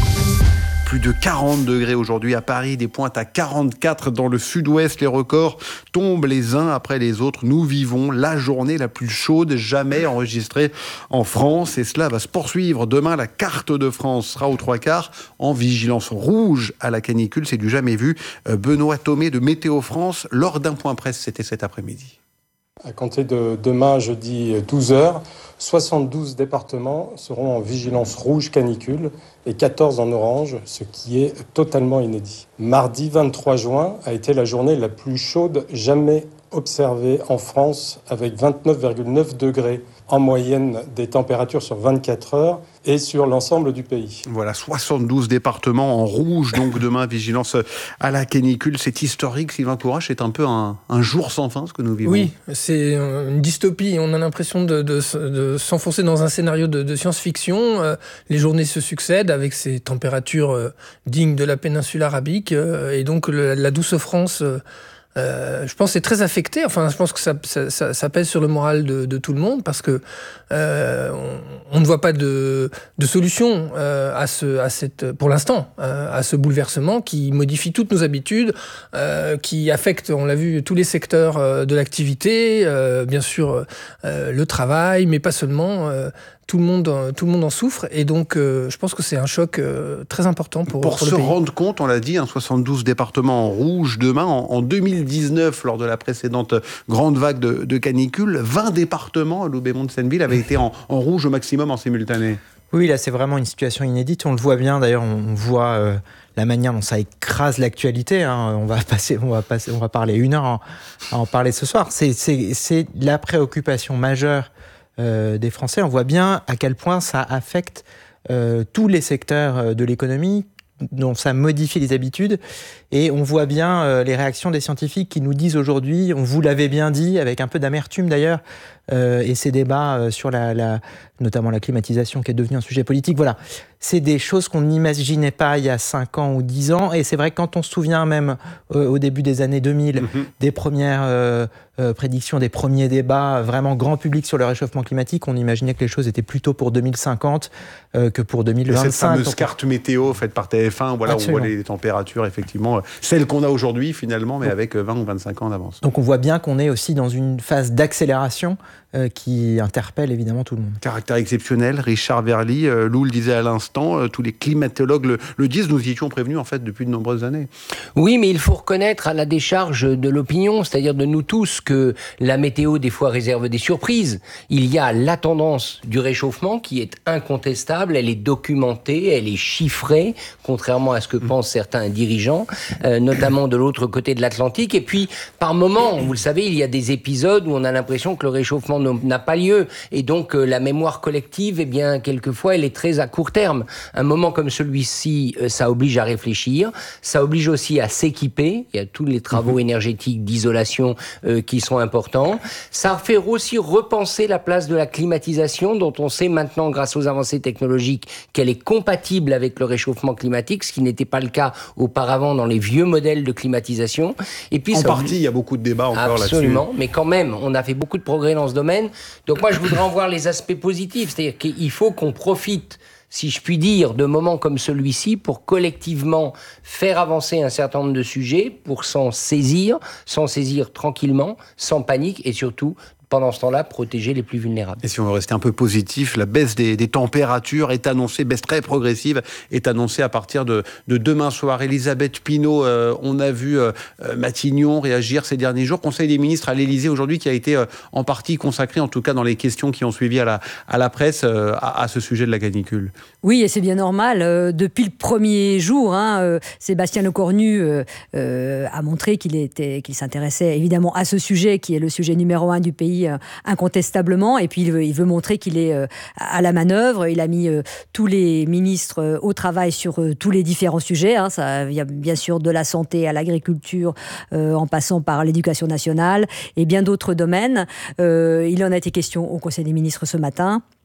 plus de quarante degrés aujourd'hui à Paris, des pointes à quarante-quatre dans le sud-ouest. Les records tombent les uns après les autres. Nous vivons la journée la plus chaude jamais enregistrée en France et cela va se poursuivre. Demain, la carte de France sera aux trois quarts en vigilance rouge à la canicule. C'est du jamais vu. Benoît Thomé de Météo France, lors d'un point presse, c'était cet après-midi. À compter de demain, jeudi douze heures, soixante-douze départements seront en vigilance rouge canicule et quatorze en orange, ce qui est totalement inédit. Mardi vingt-trois juin a été la journée la plus chaude jamais observée en France, avec vingt-neuf virgule neuf degrés en moyenne des températures sur vingt-quatre heures et sur l'ensemble du pays. Voilà, soixante-douze départements en rouge, donc demain, vigilance à la canicule. C'est historique, Sylvain Courage, c'est un peu un, un jour sans fin, ce que nous vivons. Oui, c'est une dystopie. On a l'impression de, de, de s'enfoncer dans un scénario de, de science-fiction. Euh, les journées se succèdent avec ces températures euh, dignes de la péninsule arabique. Euh, et donc, le, la douce France... Euh, Euh, je pense que c'est très affecté. Enfin, je pense que ça, ça, ça, ça pèse sur le moral de, de tout le monde parce que euh, on, on ne voit pas de, de solution euh, à ce, à cette, pour l'instant, euh, à ce bouleversement qui modifie toutes nos habitudes, euh, qui affecte, on l'a vu, tous les secteurs euh, de l'activité, euh, bien sûr euh, le travail, mais pas seulement. Euh, Tout le, monde, tout le monde en souffre et donc euh, je pense que c'est un choc euh, très important pour, pour, pour se le pays. rendre compte, on l'a dit, hein, soixante-douze départements en rouge demain. En, en deux mille dix-neuf, lors de la précédente grande vague de, de canicule, vingt départements à Loubet-Mont-de-Senneville avaient été en, en rouge au maximum en simultané. Oui, là c'est vraiment une situation inédite. On le voit bien, d'ailleurs, on voit euh, la manière dont ça écrase l'actualité. Hein. On va passer, on va passer, on va parler une heure à, à en parler ce soir. C'est, c'est, c'est la préoccupation majeure Euh, des Français. On voit bien à quel point ça affecte euh, tous les secteurs de l'économie, dont ça modifie les habitudes. Et on voit bien euh, les réactions des scientifiques qui nous disent aujourd'hui, on vous l'avait bien dit, avec un peu d'amertume d'ailleurs, euh, et ces débats euh, sur la, la, notamment la climatisation qui est devenue un sujet politique. Voilà, c'est des choses qu'on n'imaginait pas il y a cinq ans ou dix ans. Et c'est vrai que quand on se souvient même euh, au début des années deux mille, mmh. des premières euh, euh, prédictions, des premiers débats vraiment grand public sur le réchauffement climatique, on imaginait que les choses étaient plutôt pour deux mille cinquante euh, que pour deux mille vingt-cinq. Et cette fameuse carte météo faite par T F un, voilà, où on voit les températures, effectivement, celles qu'on a aujourd'hui finalement, mais avec vingt ou vingt-cinq ans d'avance. Donc on voit bien qu'on est aussi dans une phase d'accélération euh, qui interpelle évidemment tout le monde. Caractère exceptionnel, Richard Verly, euh, Lou le disait à l'instant, euh, tous les climatologues le, le disent, nous y étions prévenus en fait depuis de nombreuses années. Oui, mais il faut reconnaître à la décharge de l'opinion, c'est-à-dire de nous tous, que la météo des fois réserve des surprises. Il y a la tendance du réchauffement qui est incontestable, elle est documentée, elle est chiffrée, contrairement à ce que mmh. pensent certains dirigeants, euh, notamment de l'autre côté de l'Atlantique. Et puis, par moments, vous le savez, il y a des épisodes où on a l'impression que le réchauffement n'a pas lieu. Et donc, euh, la mémoire collective, eh bien, quelquefois, elle est très à court terme. Un moment comme celui-ci, euh, ça oblige à réfléchir. Ça oblige aussi à s'équiper. Il y a tous les travaux mmh. énergétiques d'isolation euh, qui sont importants. Ça fait aussi repenser la place de la climatisation, dont on sait maintenant, grâce aux avancées technologiques, qu'elle est compatible avec le réchauffement climatique, ce qui n'était pas le cas auparavant dans les vieux modèles de climatisation. Et puis, en ça... partie, il y a beaucoup de débats encore là-dessus. Absolument, mais quand même, on a fait beaucoup de progrès dans ce domaine. Donc moi, je voudrais en voir les aspects positifs, c'est-à-dire qu'il faut qu'on profite, si je puis dire, de moments comme celui-ci pour collectivement faire avancer un certain nombre de sujets, pour s'en saisir, s'en saisir tranquillement, sans panique et surtout pendant ce temps-là, protéger les plus vulnérables. Et si on veut rester un peu positif, la baisse des, des températures est annoncée, baisse très progressive, est annoncée à partir de, de demain soir. Elisabeth Pinault, euh, on a vu euh, Matignon réagir ces derniers jours. Conseil des ministres à l'Élysée aujourd'hui qui a été euh, en partie consacré, en tout cas dans les questions qui ont suivi à la, à la presse, euh, à, à ce sujet de la canicule. Oui, et c'est bien normal. Euh, depuis le premier jour, hein, euh, Sébastien Lecornu euh, euh, a montré qu'il, était, qu'il s'intéressait évidemment à ce sujet qui est le sujet numéro un du pays, incontestablement, et puis il veut, il veut montrer qu'il est euh, à la manœuvre. Il a mis euh, tous les ministres euh, au travail sur euh, tous les différents sujets, hein. Ça vient bien sûr de la santé à l'agriculture, euh, en passant par l'éducation nationale et bien d'autres domaines. Euh, il en a été question au Conseil des ministres ce matin.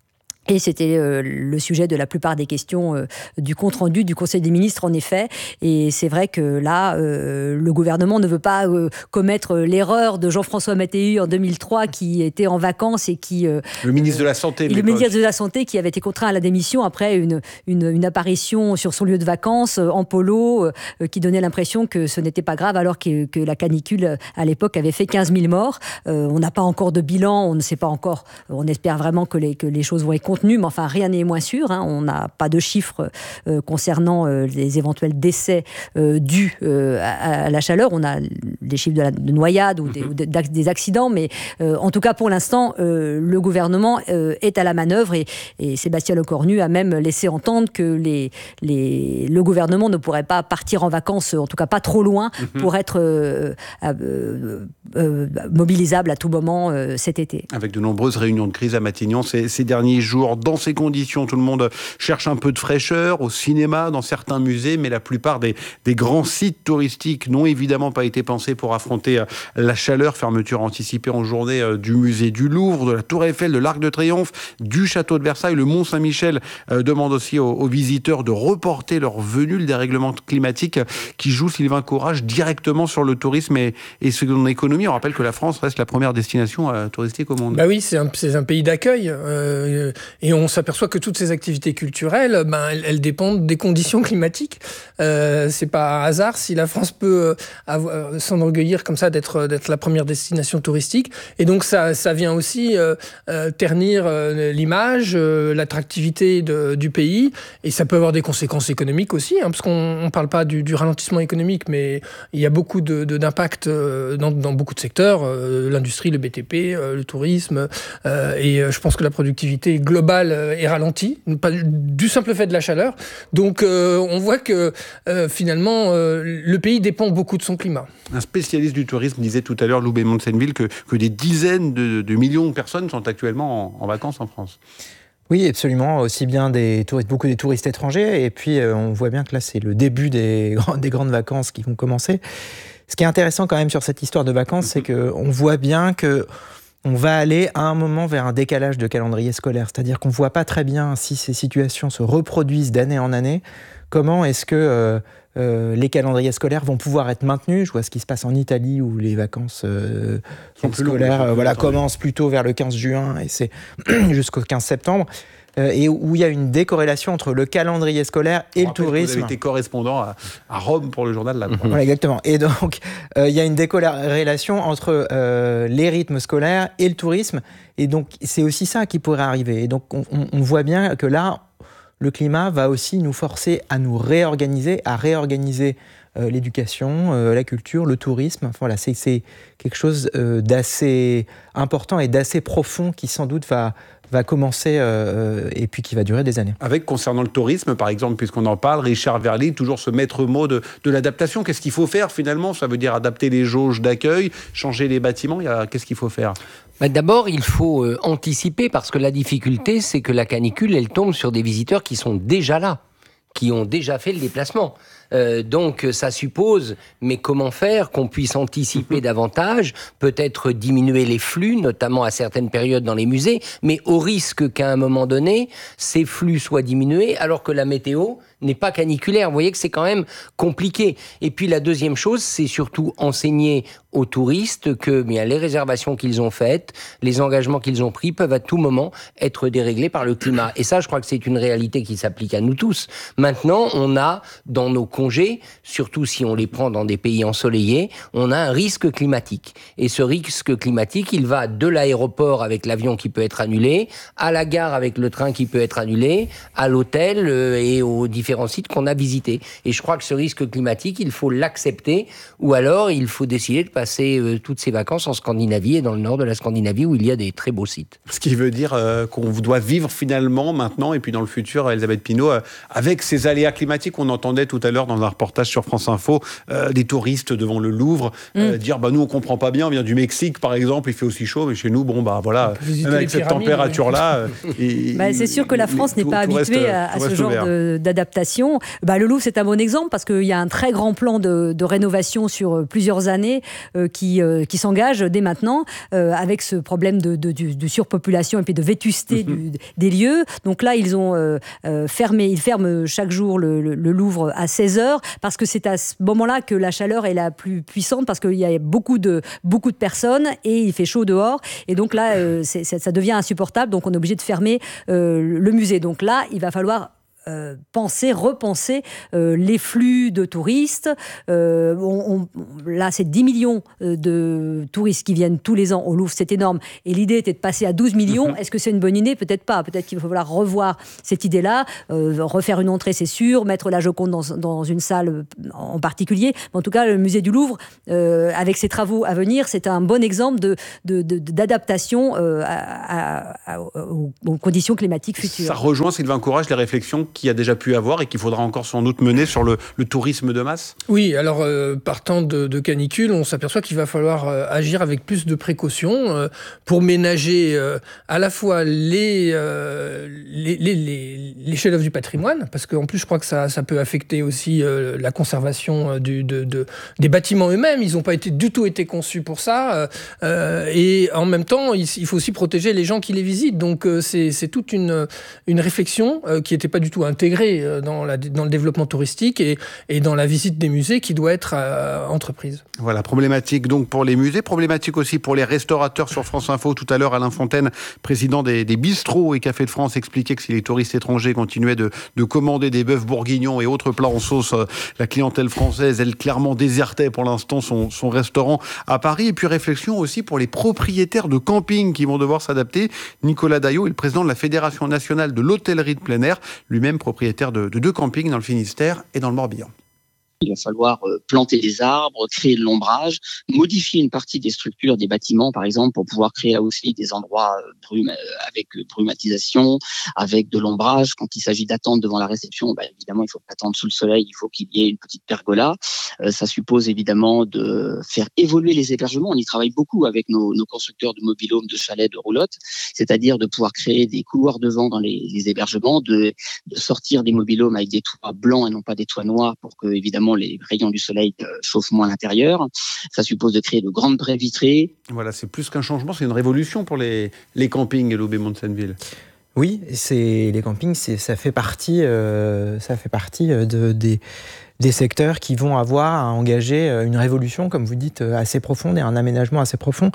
Et c'était euh, le sujet de la plupart des questions euh, du compte-rendu du Conseil des ministres, en effet. Et c'est vrai que là, euh, le gouvernement ne veut pas euh, commettre l'erreur de Jean-François Mattei en deux mille trois, qui était en vacances et qui... Euh, le ministre de la Santé. Le ministre de la Santé qui avait été contraint à la démission après une, une, une apparition sur son lieu de vacances euh, en polo, euh, qui donnait l'impression que ce n'était pas grave, alors que, que la canicule, à l'époque, avait fait quinze mille morts. Euh, on n'a pas encore de bilan, on ne sait pas encore. On espère vraiment que les, que les choses vont être contenu, mais enfin rien n'est moins sûr. Hein. On n'a pas de chiffres euh, concernant euh, les éventuels décès euh, dus euh, à, à la chaleur. On a des chiffres de, la, de noyades ou des, ou de, des accidents, mais euh, en tout cas pour l'instant, euh, le gouvernement euh, est à la manœuvre et, et Sébastien Lecornu a même laissé entendre que les, les, le gouvernement ne pourrait pas partir en vacances, en tout cas pas trop loin, mm-hmm. pour être euh, euh, euh, mobilisable à tout moment euh, cet été. Avec de nombreuses réunions de crise à Matignon ces, ces derniers jours. Dans ces conditions, tout le monde cherche un peu de fraîcheur au cinéma, dans certains musées, mais la plupart des, des grands sites touristiques n'ont évidemment pas été pensés pour affronter la chaleur. Fermeture anticipée en journée du musée du Louvre, de la Tour Eiffel, de l'Arc de Triomphe, du château de Versailles. Le Mont Saint-Michel euh, demande aussi aux, aux visiteurs de reporter leur venue. Le dérèglement climatique qui joue, Sylvain Courage, directement sur le tourisme et, et son économie. On rappelle que la France reste la première destination euh, touristique au monde. Bah oui, c'est un, c'est un pays d'accueil. Euh, et on s'aperçoit que toutes ces activités culturelles, ben, elles, elles dépendent des conditions climatiques. Euh, c'est pas un hasard si la France peut avoir, s'enorgueillir comme ça d'être, d'être la première destination touristique. Et donc ça, ça vient aussi euh, euh, ternir euh, l'image, euh, l'attractivité de, du pays. Et ça peut avoir des conséquences économiques aussi, hein, parce qu'on ne parle pas du, du ralentissement économique, mais il y a beaucoup de, de, d'impact dans, dans beaucoup de secteurs, euh, l'industrie, le B T P, euh, le tourisme. Euh, et je pense que la productivité globale est ralentie, pas du simple fait de la chaleur. Donc euh, on voit que euh, finalement euh, le pays dépend beaucoup de son climat. Un spécialiste du tourisme disait tout à l'heure, Lou Bémont-de-Senneville, que, que des dizaines de, de millions de personnes sont actuellement en, en vacances en France. Oui, absolument. Aussi bien des touristes, beaucoup des touristes étrangers. Et puis, euh, on voit bien que là, c'est le début des, des grandes vacances qui vont commencer. Ce qui est intéressant quand même sur cette histoire de vacances, c'est qu'on voit bien que on va aller à un moment vers un décalage de calendrier scolaire. C'est-à-dire qu'on ne voit pas très bien si ces situations se reproduisent d'année en année. Comment est-ce que euh, euh, les calendriers scolaires vont pouvoir être maintenus ? Je vois ce qui se passe en Italie où les vacances euh, scolaires euh, voilà, commencent plutôt vers le quinze juin et c'est jusqu'au quinze septembre. Euh, et où il y a une décorrélation entre le calendrier scolaire et le tourisme. Vous avez été correspondant à, à Rome pour le journal La Croix. Voilà, exactement. Et donc, euh, il y a une décorrélation entre euh, les rythmes scolaires et le tourisme. Et donc, c'est aussi ça qui pourrait arriver. Et donc, on, on voit bien que là, le climat va aussi nous forcer à nous réorganiser, à réorganiser euh, l'éducation, euh, la culture, le tourisme. Enfin, voilà, c'est, c'est quelque chose euh, d'assez important et d'assez profond qui, sans doute, va... va commencer euh, et puis qui va durer des années. Avec, concernant le tourisme, par exemple, puisqu'on en parle, Richard Verly, toujours ce maître mot de, de l'adaptation. Qu'est-ce qu'il faut faire finalement ? Ça veut dire adapter les jauges d'accueil, changer les bâtiments. Il y a, qu'est-ce qu'il faut faire ? Bah d'abord, il faut euh, anticiper parce que la difficulté, c'est que la canicule, elle tombe sur des visiteurs qui sont déjà là, qui ont déjà fait le déplacement. Euh, donc ça suppose, mais comment faire, qu'on puisse anticiper davantage, peut-être diminuer les flux, notamment à certaines périodes dans les musées, mais au risque qu'à un moment donné, ces flux soient diminués, alors que la météo n'est pas caniculaire. Vous voyez que c'est quand même compliqué. Et puis la deuxième chose, c'est surtout enseigner aux touristes que bien, les réservations qu'ils ont faites, les engagements qu'ils ont pris peuvent à tout moment être déréglés par le climat. Et ça, je crois que c'est une réalité qui s'applique à nous tous. Maintenant, on a dans nos congés, surtout si on les prend dans des pays ensoleillés, on a un risque climatique. Et ce risque climatique, il va de l'aéroport avec l'avion qui peut être annulé, à la gare avec le train qui peut être annulé, à l'hôtel euh, et aux différents sites qu'on a visités. Et je crois que ce risque climatique, il faut l'accepter, ou alors il faut décider de passer euh, toutes ses vacances en Scandinavie et dans le nord de la Scandinavie où il y a des très beaux sites. Ce qui veut dire euh, qu'on doit vivre finalement maintenant et puis dans le futur, Elisabeth Pinault, euh, avec ces aléas climatiques. On entendait tout à l'heure l'heure dans un reportage sur France Info, euh, des touristes devant le Louvre euh, mm. dire bah nous on comprend pas bien, on vient du Mexique par exemple, il fait aussi chaud, mais chez nous bon bah voilà, même avec cette température là. Bah, c'est sûr que la France n'est pas habituée à, à ce genre de, d'adaptation. Bah, le Louvre c'est un bon exemple parce qu'il y a un très grand plan de, de rénovation sur plusieurs années euh, qui, euh, qui s'engage dès maintenant euh, avec ce problème de, de, de, de surpopulation et puis de vétusté mm-hmm. du, des lieux. Donc là ils ont euh, euh, fermé, ils ferment chaque jour le, le, le Louvre à seize heures parce que c'est à ce moment-là que la chaleur est la plus puissante parce qu'il y a beaucoup de, beaucoup de personnes et il fait chaud dehors et donc là euh, c'est, ça devient insupportable, donc on est obligé de fermer euh, le musée. Donc là il va falloir Euh, penser, repenser euh, les flux de touristes. Euh, on, on, là, c'est dix millions de touristes qui viennent tous les ans au Louvre, c'est énorme. Et l'idée était de passer à douze millions. Mm-hmm. Est-ce que c'est une bonne idée ? Peut-être pas. Peut-être qu'il va falloir revoir cette idée-là, euh, refaire une entrée, c'est sûr, mettre la Joconde dans, dans une salle en particulier. Mais en tout cas, le musée du Louvre, euh, avec ses travaux à venir, c'est un bon exemple de, de, de, d'adaptation euh, à, à, à, aux, aux conditions climatiques futures. Ça rejoint, Sylvain Courage, les réflexions qu'il y a déjà pu avoir et qu'il faudra encore sans doute mener sur le, le tourisme de masse ? Oui, alors euh, partant de, de canicule, on s'aperçoit qu'il va falloir euh, agir avec plus de précautions euh, pour ménager euh, à la fois les, euh, les, les, les, les chefs-d'œuvre du patrimoine, parce qu'en plus je crois que ça, ça peut affecter aussi euh, la conservation du, de, de, des bâtiments eux-mêmes. Ils n'ont pas été, du tout été conçus pour ça. Euh, et en même temps, il, il faut aussi protéger les gens qui les visitent. Donc euh, c'est, c'est toute une, une réflexion euh, qui n'était pas du tout intégrée dans, la, dans le développement touristique et, et dans la visite des musées qui doit être euh, entreprise. Voilà, problématique donc pour les musées, problématique aussi pour les restaurateurs. Sur France Info, tout à l'heure, Alain Fontaine, président des, des bistrots et cafés de France, expliquait que si les touristes étrangers continuaient de, de commander des bœufs bourguignons et autres plats en sauce, la clientèle française, elle clairement désertait pour l'instant son, son restaurant à Paris. Et puis réflexion aussi pour les propriétaires de camping qui vont devoir s'adapter. Nicolas Daillot est le président de la Fédération nationale de l'hôtellerie de plein air, lui-même propriétaire de, de deux campings dans le Finistère et dans le Morbihan. Il va falloir planter des arbres, créer de l'ombrage, modifier une partie des structures des bâtiments, par exemple, pour pouvoir créer là aussi des endroits brume, avec brumatisation, avec de l'ombrage. Quand il s'agit d'attendre devant la réception, bah, évidemment, il faut pas attendre sous le soleil, il faut qu'il y ait une petite pergola. Euh, ça suppose évidemment de faire évoluer les hébergements. On y travaille beaucoup avec nos, nos constructeurs de mobil-homes, de chalets, de roulottes, c'est-à-dire de pouvoir créer des couloirs de vent dans les, les hébergements, de, de sortir des mobil-homes avec des toits blancs et non pas des toits noirs pour que, évidemment, les rayons du soleil chauffent moins l'intérieur. Ça suppose de créer de grandes baies vitrées. Voilà, c'est plus qu'un changement, c'est une révolution pour les, les campings, Loubet-Monsenneville. Oui, c'est, les campings, c'est, ça fait partie, euh, ça fait partie de, des, des secteurs qui vont avoir à engager une révolution, comme vous dites, assez profonde et un aménagement assez profond.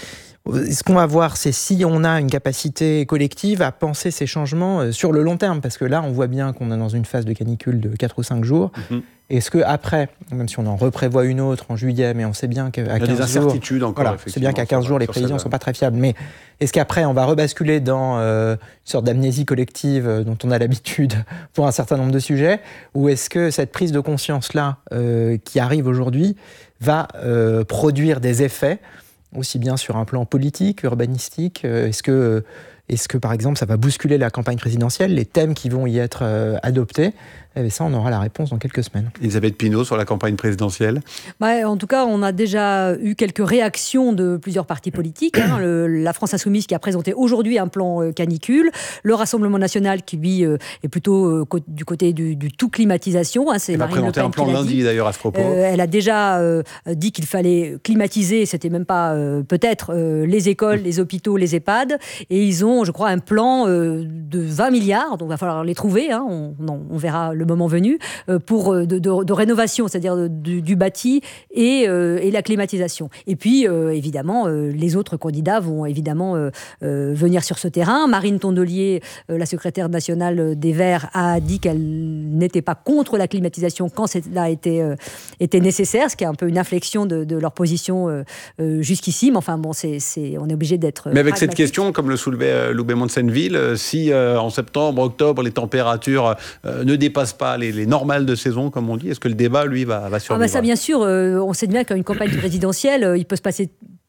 Ce qu'on va voir, c'est si on a une capacité collective à penser ces changements sur le long terme, parce que là, on voit bien qu'on est dans une phase de canicule de quatre ou cinq jours. Mm-hmm. Est-ce qu'après, même si on en reprévoit une autre en juillet, mais on sait bien qu'à quinze jours... Il y a des incertitudes jours, encore, voilà, c'est bien qu'à quinze jours, les prévisions ne sont pas très fiables. Mais est-ce qu'après, on va rebasculer dans euh, une sorte d'amnésie collective euh, dont on a l'habitude pour un certain nombre de sujets, ou est-ce que cette prise de conscience-là, euh, qui arrive aujourd'hui, va euh, produire des effets aussi bien sur un plan politique, urbanistique, euh, est-ce que, est-ce que par exemple ça va bousculer la campagne présidentielle, les thèmes qui vont y être euh, adoptés? Et ça, on aura la réponse dans quelques semaines. Elisabeth Pinault, sur la campagne présidentielle. Bah, en tout cas, on a déjà eu quelques réactions de plusieurs partis politiques. Hein. Le, la France Insoumise qui a présenté aujourd'hui un plan euh, canicule. Le Rassemblement National qui, lui, euh, est plutôt euh, co- du côté du, du tout climatisation. Hein. C'est Elle Marine va présenter Le Pen un plan lundi, dit. D'ailleurs, à ce propos. Euh, elle a déjà euh, dit qu'il fallait climatiser, c'était même pas euh, peut-être, euh, les écoles, les hôpitaux, les EHPAD. Et ils ont, je crois, un plan euh, de vingt milliards. Donc, il va falloir les trouver. Hein. On, on, on verra le moment venu, euh, pour de, de, de rénovation, c'est-à-dire de, du, du bâti et, euh, et la climatisation. Et puis, euh, évidemment, euh, les autres candidats vont évidemment euh, euh, venir sur ce terrain. Marine Tondelier, euh, la secrétaire nationale des Verts, a dit qu'elle n'était pas contre la climatisation quand cela était, euh, était nécessaire, ce qui est un peu une inflexion de, de leur position euh, euh, jusqu'ici. Mais enfin, bon, c'est, c'est, on est obligé d'être Mais avec pragmatique. Cette question, comme le soulevait euh, Loubet-Monsenneville, euh, si euh, en septembre, octobre, les températures euh, ne dépassent pas les, les normales de saison, comme on dit, est-ce que le débat, lui, va, va survivre? Ah bah ça, bien sûr, euh, on sait bien qu'une campagne présidentielle, euh, il peut se passer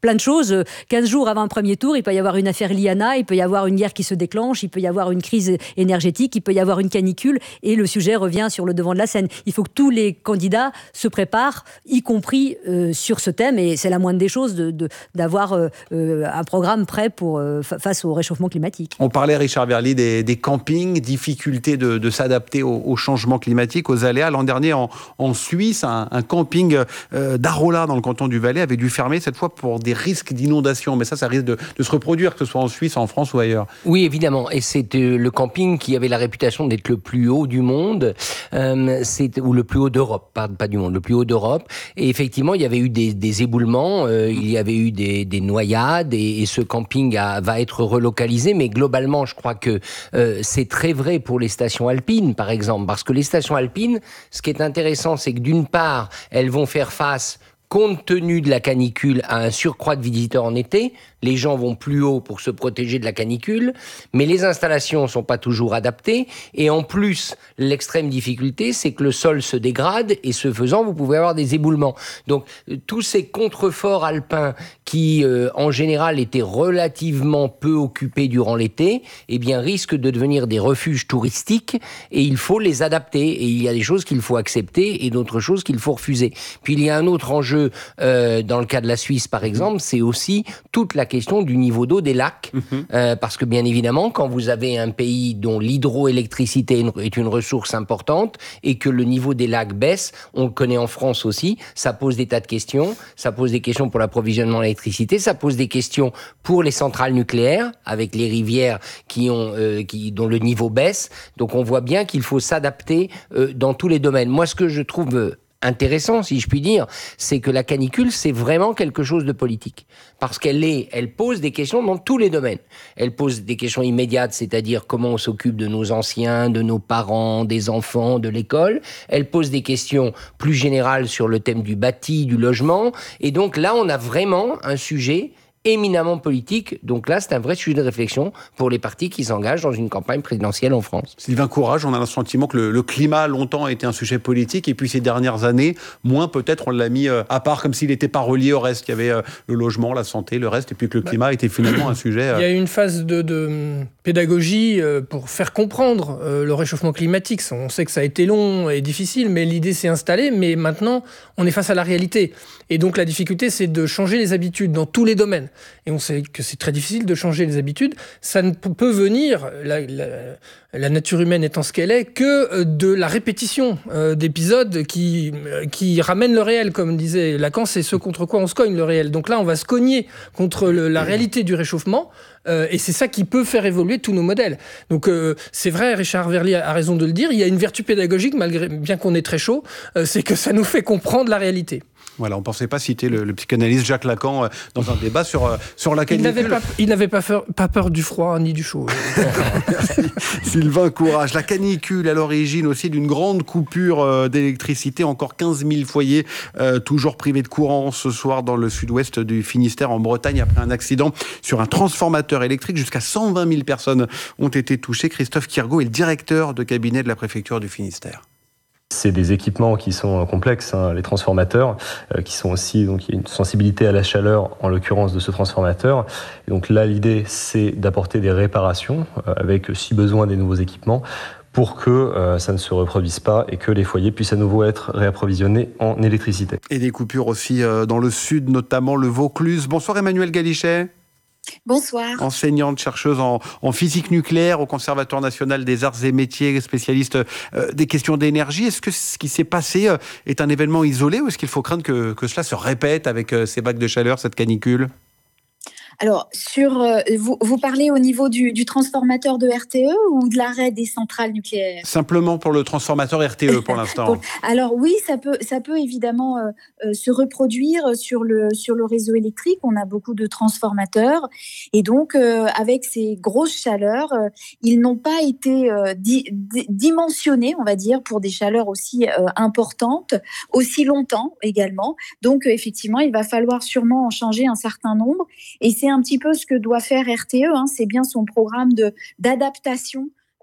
plein de choses. quinze jours avant un premier tour, il peut y avoir une affaire Liana, il peut y avoir une guerre qui se déclenche, il peut y avoir une crise énergétique, il peut y avoir une canicule, et le sujet revient sur le devant de la scène. Il faut que tous les candidats se préparent, y compris euh, sur ce thème, et c'est la moindre des choses de, de, d'avoir euh, un programme prêt pour, euh, face au réchauffement climatique. On parlait, Richard Verly, des, des campings, difficulté de, de s'adapter au, au changement climatique, aux aléas. L'an dernier, en, en Suisse, un, un camping euh, d'Arola, dans le canton du Valais, avait dû fermer cette fois pour des risques d'inondation. Mais ça, ça risque de, de se reproduire, que ce soit en Suisse, en France ou ailleurs. Oui, évidemment. Et c'est euh, le camping qui avait la réputation d'être le plus haut du monde, euh, c'est, ou le plus haut d'Europe, pas, pas du monde, le plus haut d'Europe. Et effectivement, il y avait eu des, des éboulements, euh, il y avait eu des, des noyades, et, et ce camping a, va être relocalisé. Mais globalement, je crois que euh, c'est très vrai pour les stations alpines, par exemple, parce que les stations alpines, ce qui est intéressant, c'est que d'une part, elles vont faire face, compte tenu de la canicule, à un surcroît de visiteurs en été. Les gens vont plus haut pour se protéger de la canicule, mais les installations ne sont pas toujours adaptées. Et en plus, l'extrême difficulté, c'est que le sol se dégrade, et ce faisant, vous pouvez avoir des éboulements. Donc, tous ces contreforts alpins qui, euh, en général, étaient relativement peu occupés durant l'été, eh bien, risquent de devenir des refuges touristiques, et il faut les adapter. Et il y a des choses qu'il faut accepter et d'autres choses qu'il faut refuser. Puis, il y a un autre enjeu, euh, dans le cas de la Suisse, par exemple, c'est aussi toute la question du niveau d'eau des lacs, mmh. euh, parce que bien évidemment, quand vous avez un pays dont l'hydroélectricité est une ressource importante et que le niveau des lacs baisse, on le connaît en France aussi, ça pose des tas de questions, ça pose des questions pour l'approvisionnement en électricité, ça pose des questions pour les centrales nucléaires, avec les rivières qui ont, euh, qui, dont le niveau baisse, donc on voit bien qu'il faut s'adapter euh, dans tous les domaines. Moi, ce que je trouve... Euh, intéressant, si je puis dire, c'est que la canicule, c'est vraiment quelque chose de politique. Parce qu'elle est, elle pose des questions dans tous les domaines. Elle pose des questions immédiates, c'est-à-dire comment on s'occupe de nos anciens, de nos parents, des enfants, de l'école. Elle pose des questions plus générales sur le thème du bâti, du logement. Et donc là, on a vraiment un sujet éminemment politique. Donc là, c'est un vrai sujet de réflexion pour les partis qui s'engagent dans une campagne présidentielle en France. Sylvain Courage, on a le sentiment que le, le climat longtemps a été un sujet politique, et puis ces dernières années, moins peut-être, on l'a mis à part, comme s'il n'était pas relié au reste. Il y avait le logement, la santé, le reste, et puis que le climat bah, était finalement un sujet... Il y a eu une phase de, de pédagogie pour faire comprendre le réchauffement climatique. On sait que ça a été long et difficile, mais l'idée s'est installée. Mais maintenant, on est face à la réalité. Et donc la difficulté, c'est de changer les habitudes dans tous les domaines. Et on sait que c'est très difficile de changer les habitudes. Ça ne peut venir, la, la, la nature humaine étant ce qu'elle est, que de la répétition euh, d'épisodes qui, qui ramènent le réel, comme disait Lacan, c'est ce contre quoi on se cogne, le réel. Donc là, on va se cogner contre le, la réalité du réchauffement, euh, et c'est ça qui peut faire évoluer tous nos modèles. Donc euh, c'est vrai, Richard Verly a raison de le dire, il y a une vertu pédagogique, malgré bien qu'on est très chaud, euh, c'est que ça nous fait comprendre la réalité. Voilà, on ne pensait pas citer le, le psychanalyste Jacques Lacan euh, dans un débat sur, euh, sur la canicule. Il n'avait pas, il n'avait pas, peur, pas peur du froid ni du chaud. Merci. Sylvain Courage. La canicule à l'origine aussi d'une grande coupure euh, d'électricité. Encore quinze mille foyers euh, toujours privés de courant ce soir dans le sud-ouest du Finistère, en Bretagne, après un accident sur un transformateur électrique. Jusqu'à cent vingt mille personnes ont été touchées. Christophe Kirgaud est le directeur de cabinet de la préfecture du Finistère. C'est des équipements qui sont complexes, hein, les transformateurs, euh, qui sont aussi, donc il y a une sensibilité à la chaleur, en l'occurrence de ce transformateur. Et donc là, l'idée, c'est d'apporter des réparations, euh, avec, si besoin, des nouveaux équipements, pour que euh, ça ne se reproduise pas et que les foyers puissent à nouveau être réapprovisionnés en électricité. Et des coupures aussi euh, dans le sud, notamment le Vaucluse. Bonsoir Emmanuel Galichet. Bonsoir. Enseignante, chercheuse en, en physique nucléaire au Conservatoire national des arts et métiers, spécialiste euh, des questions d'énergie. Est-ce que ce qui s'est passé euh, est un événement isolé, ou est-ce qu'il faut craindre que, que cela se répète avec euh, ces vagues de chaleur, cette canicule ? Alors, sur, euh, vous, vous parlez au niveau du, du transformateur de R T E ou de l'arrêt des centrales nucléaires ? Simplement pour le transformateur R T E pour l'instant. Bon, alors oui, ça peut, ça peut évidemment euh, euh, se reproduire sur le, sur le réseau électrique. On a beaucoup de transformateurs et donc euh, avec ces grosses chaleurs, euh, ils n'ont pas été euh, di- di- dimensionnés, on va dire, pour des chaleurs aussi euh, importantes, aussi longtemps également. Donc euh, effectivement, il va falloir sûrement en changer un certain nombre, et c'est un petit peu ce que doit faire R T E, hein, c'est bien son programme de, d'adaptation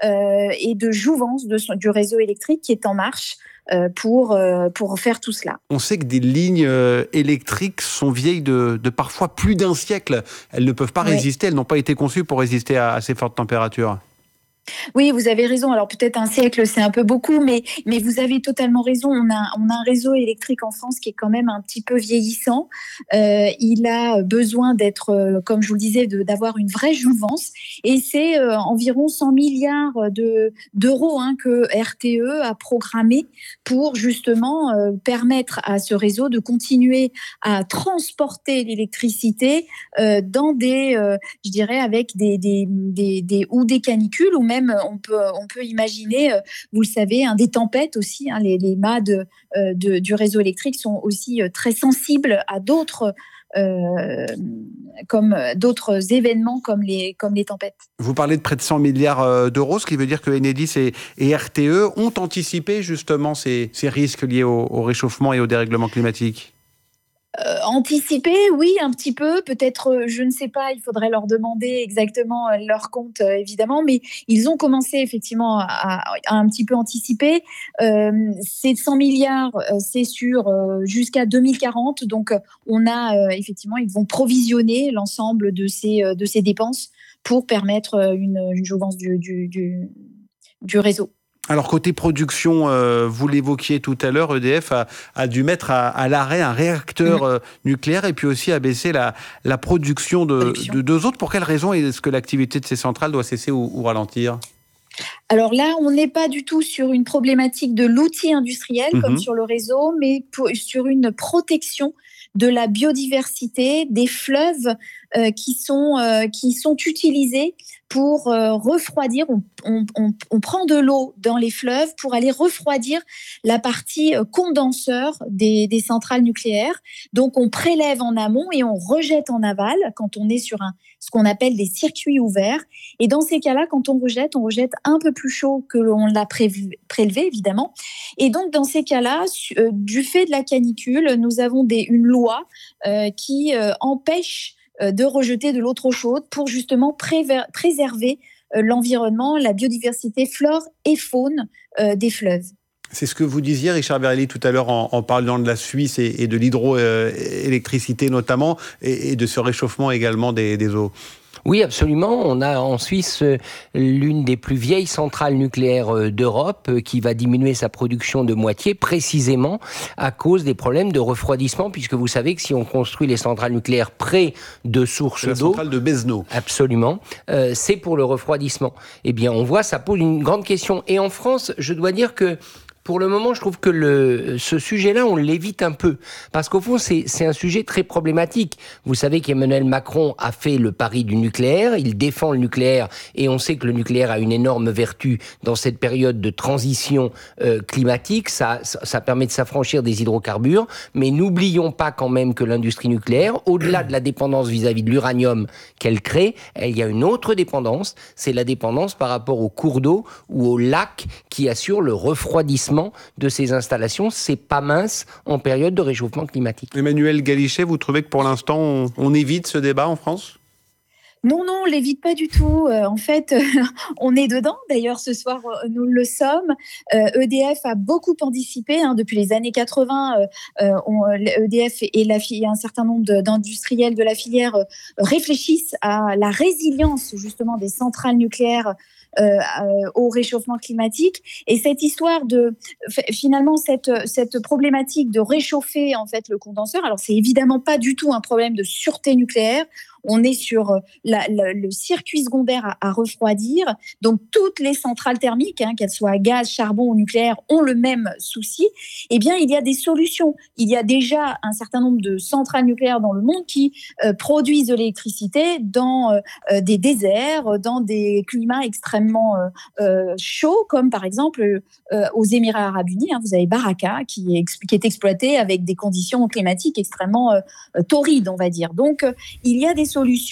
euh, et de jouvence de son, du réseau électrique qui est en marche euh, pour, euh, pour faire tout cela. On sait que des lignes euh, électriques sont vieilles de, de parfois plus d'un siècle. Elles ne peuvent pas Oui. résister, elles n'ont pas été conçues pour résister à, à ces fortes températures. Oui, vous avez raison. Alors peut-être un siècle, c'est un peu beaucoup, mais, mais vous avez totalement raison. On a, on a un réseau électrique en France qui est quand même un petit peu vieillissant. Euh, il a besoin d'être, euh, comme je vous le disais, de, d'avoir une vraie jouvence. Et c'est euh, environ cent milliards de, d'euros hein, que R T E a programmé pour justement euh, permettre à ce réseau de continuer à transporter l'électricité euh, dans des, euh, je dirais, avec des, des, des, des, ou des canicules ou même Même, on peut, on peut imaginer, vous le savez, hein, des tempêtes aussi. Hein, les, les mâts de, de, du réseau électrique sont aussi très sensibles à d'autres, euh, comme d'autres événements comme les, comme les tempêtes. Vous parlez de près de cent milliards d'euros, ce qui veut dire que Enedis et, et R T E ont anticipé justement ces, ces risques liés au, au réchauffement et au dérèglement climatique. Euh, anticiper, oui, un petit peu. Peut-être, euh, je ne sais pas, il faudrait leur demander exactement euh, leur compte, euh, évidemment, mais ils ont commencé effectivement à, à un petit peu anticiper. Euh, ces cent milliards, euh, c'est sur euh, jusqu'à deux mille quarante. Donc, euh, on a euh, effectivement, ils vont provisionner l'ensemble de ces, euh, de ces dépenses pour permettre euh, une, une jouvence du, du, du, du réseau. Alors côté production, euh, vous l'évoquiez tout à l'heure, E D F a, a dû mettre à, à l'arrêt un réacteur mmh. euh, nucléaire et puis aussi a baissé la, la production de, production de deux autres. Pour quelles raisons est-ce que l'activité de ces centrales doit cesser ou, ou ralentir ? Alors là, on n'est pas du tout sur une problématique de l'outil industriel mmh. comme sur le réseau, mais pour, sur une protection de la biodiversité, des fleuves euh, qui, sont, euh, qui sont utilisés pour euh, refroidir. On, on, on, on prend de l'eau dans les fleuves pour aller refroidir la partie euh, condenseur des, des centrales nucléaires. Donc, on prélève en amont et on rejette en aval quand on est sur un, ce qu'on appelle des circuits ouverts. Et dans ces cas-là, quand on rejette, on rejette un peu plus chaud que l'on l'a prélevé, prélevé évidemment. Et donc, dans ces cas-là, euh, du fait de la canicule, nous avons des, une loi euh, qui euh, empêche de rejeter de l'eau trop chaude pour justement préver- préserver euh, l'environnement, la biodiversité, flore et faune euh, des fleuves. C'est ce que vous disiez, Richard Verhelyi, tout à l'heure en, en parlant de la Suisse et, et de l'hydroélectricité notamment, et, et de ce réchauffement également des, des eaux. Oui, absolument. On a en Suisse l'une des plus vieilles centrales nucléaires d'Europe qui va diminuer sa production de moitié, précisément à cause des problèmes de refroidissement, puisque vous savez que si on construit les centrales nucléaires près de sources la d'eau... La centrale de Besno. Absolument. Euh, c'est pour le refroidissement. Eh bien, on voit, ça pose une grande question. Et en France, je dois dire que pour le moment, je trouve que le, ce sujet-là, on l'évite un peu. Parce qu'au fond, c'est, c'est un sujet très problématique. Vous savez qu'Emmanuel Macron a fait le pari du nucléaire. Il défend le nucléaire. Et on sait que le nucléaire a une énorme vertu dans cette période de transition euh, climatique. Ça, ça, ça permet de s'affranchir des hydrocarbures. Mais n'oublions pas quand même que l'industrie nucléaire, au-delà de la dépendance vis-à-vis de l'uranium qu'elle crée, il y a une autre dépendance. C'est la dépendance par rapport aux cours d'eau ou aux lacs qui assurent le refroidissement de ces installations. C'est pas mince en période de réchauffement climatique. Emmanuel Galichet, vous trouvez que pour l'instant, on, on évite ce débat en France ? Non, non, on l'évite pas du tout. Euh, en fait, euh, on est dedans. D'ailleurs, ce soir, euh, nous le sommes. Euh, E D F a beaucoup anticipé hein, depuis les années quatre-vingts. Euh, on, E D F et, la, et un certain nombre de, d'industriels de la filière euh, réfléchissent à la résilience justement des centrales nucléaires Euh, euh, au réchauffement climatique. Et cette histoire de, finalement, cette, cette problématique de réchauffer en fait le condenseur, alors c'est évidemment pas du tout un problème de sûreté nucléaire. On est sur la, la, le circuit secondaire à, à refroidir. Donc, toutes les centrales thermiques, hein, qu'elles soient à gaz, charbon ou nucléaire, ont le même souci. Eh bien, il y a des solutions. Il y a déjà un certain nombre de centrales nucléaires dans le monde qui euh, produisent de l'électricité dans euh, des déserts, dans des climats extrêmement euh, euh, chauds, comme par exemple euh, aux Émirats arabes unis. Hein, vous avez Baraka qui est, qui est exploité avec des conditions climatiques extrêmement euh, torrides, on va dire. Donc, euh, il y a des solutions.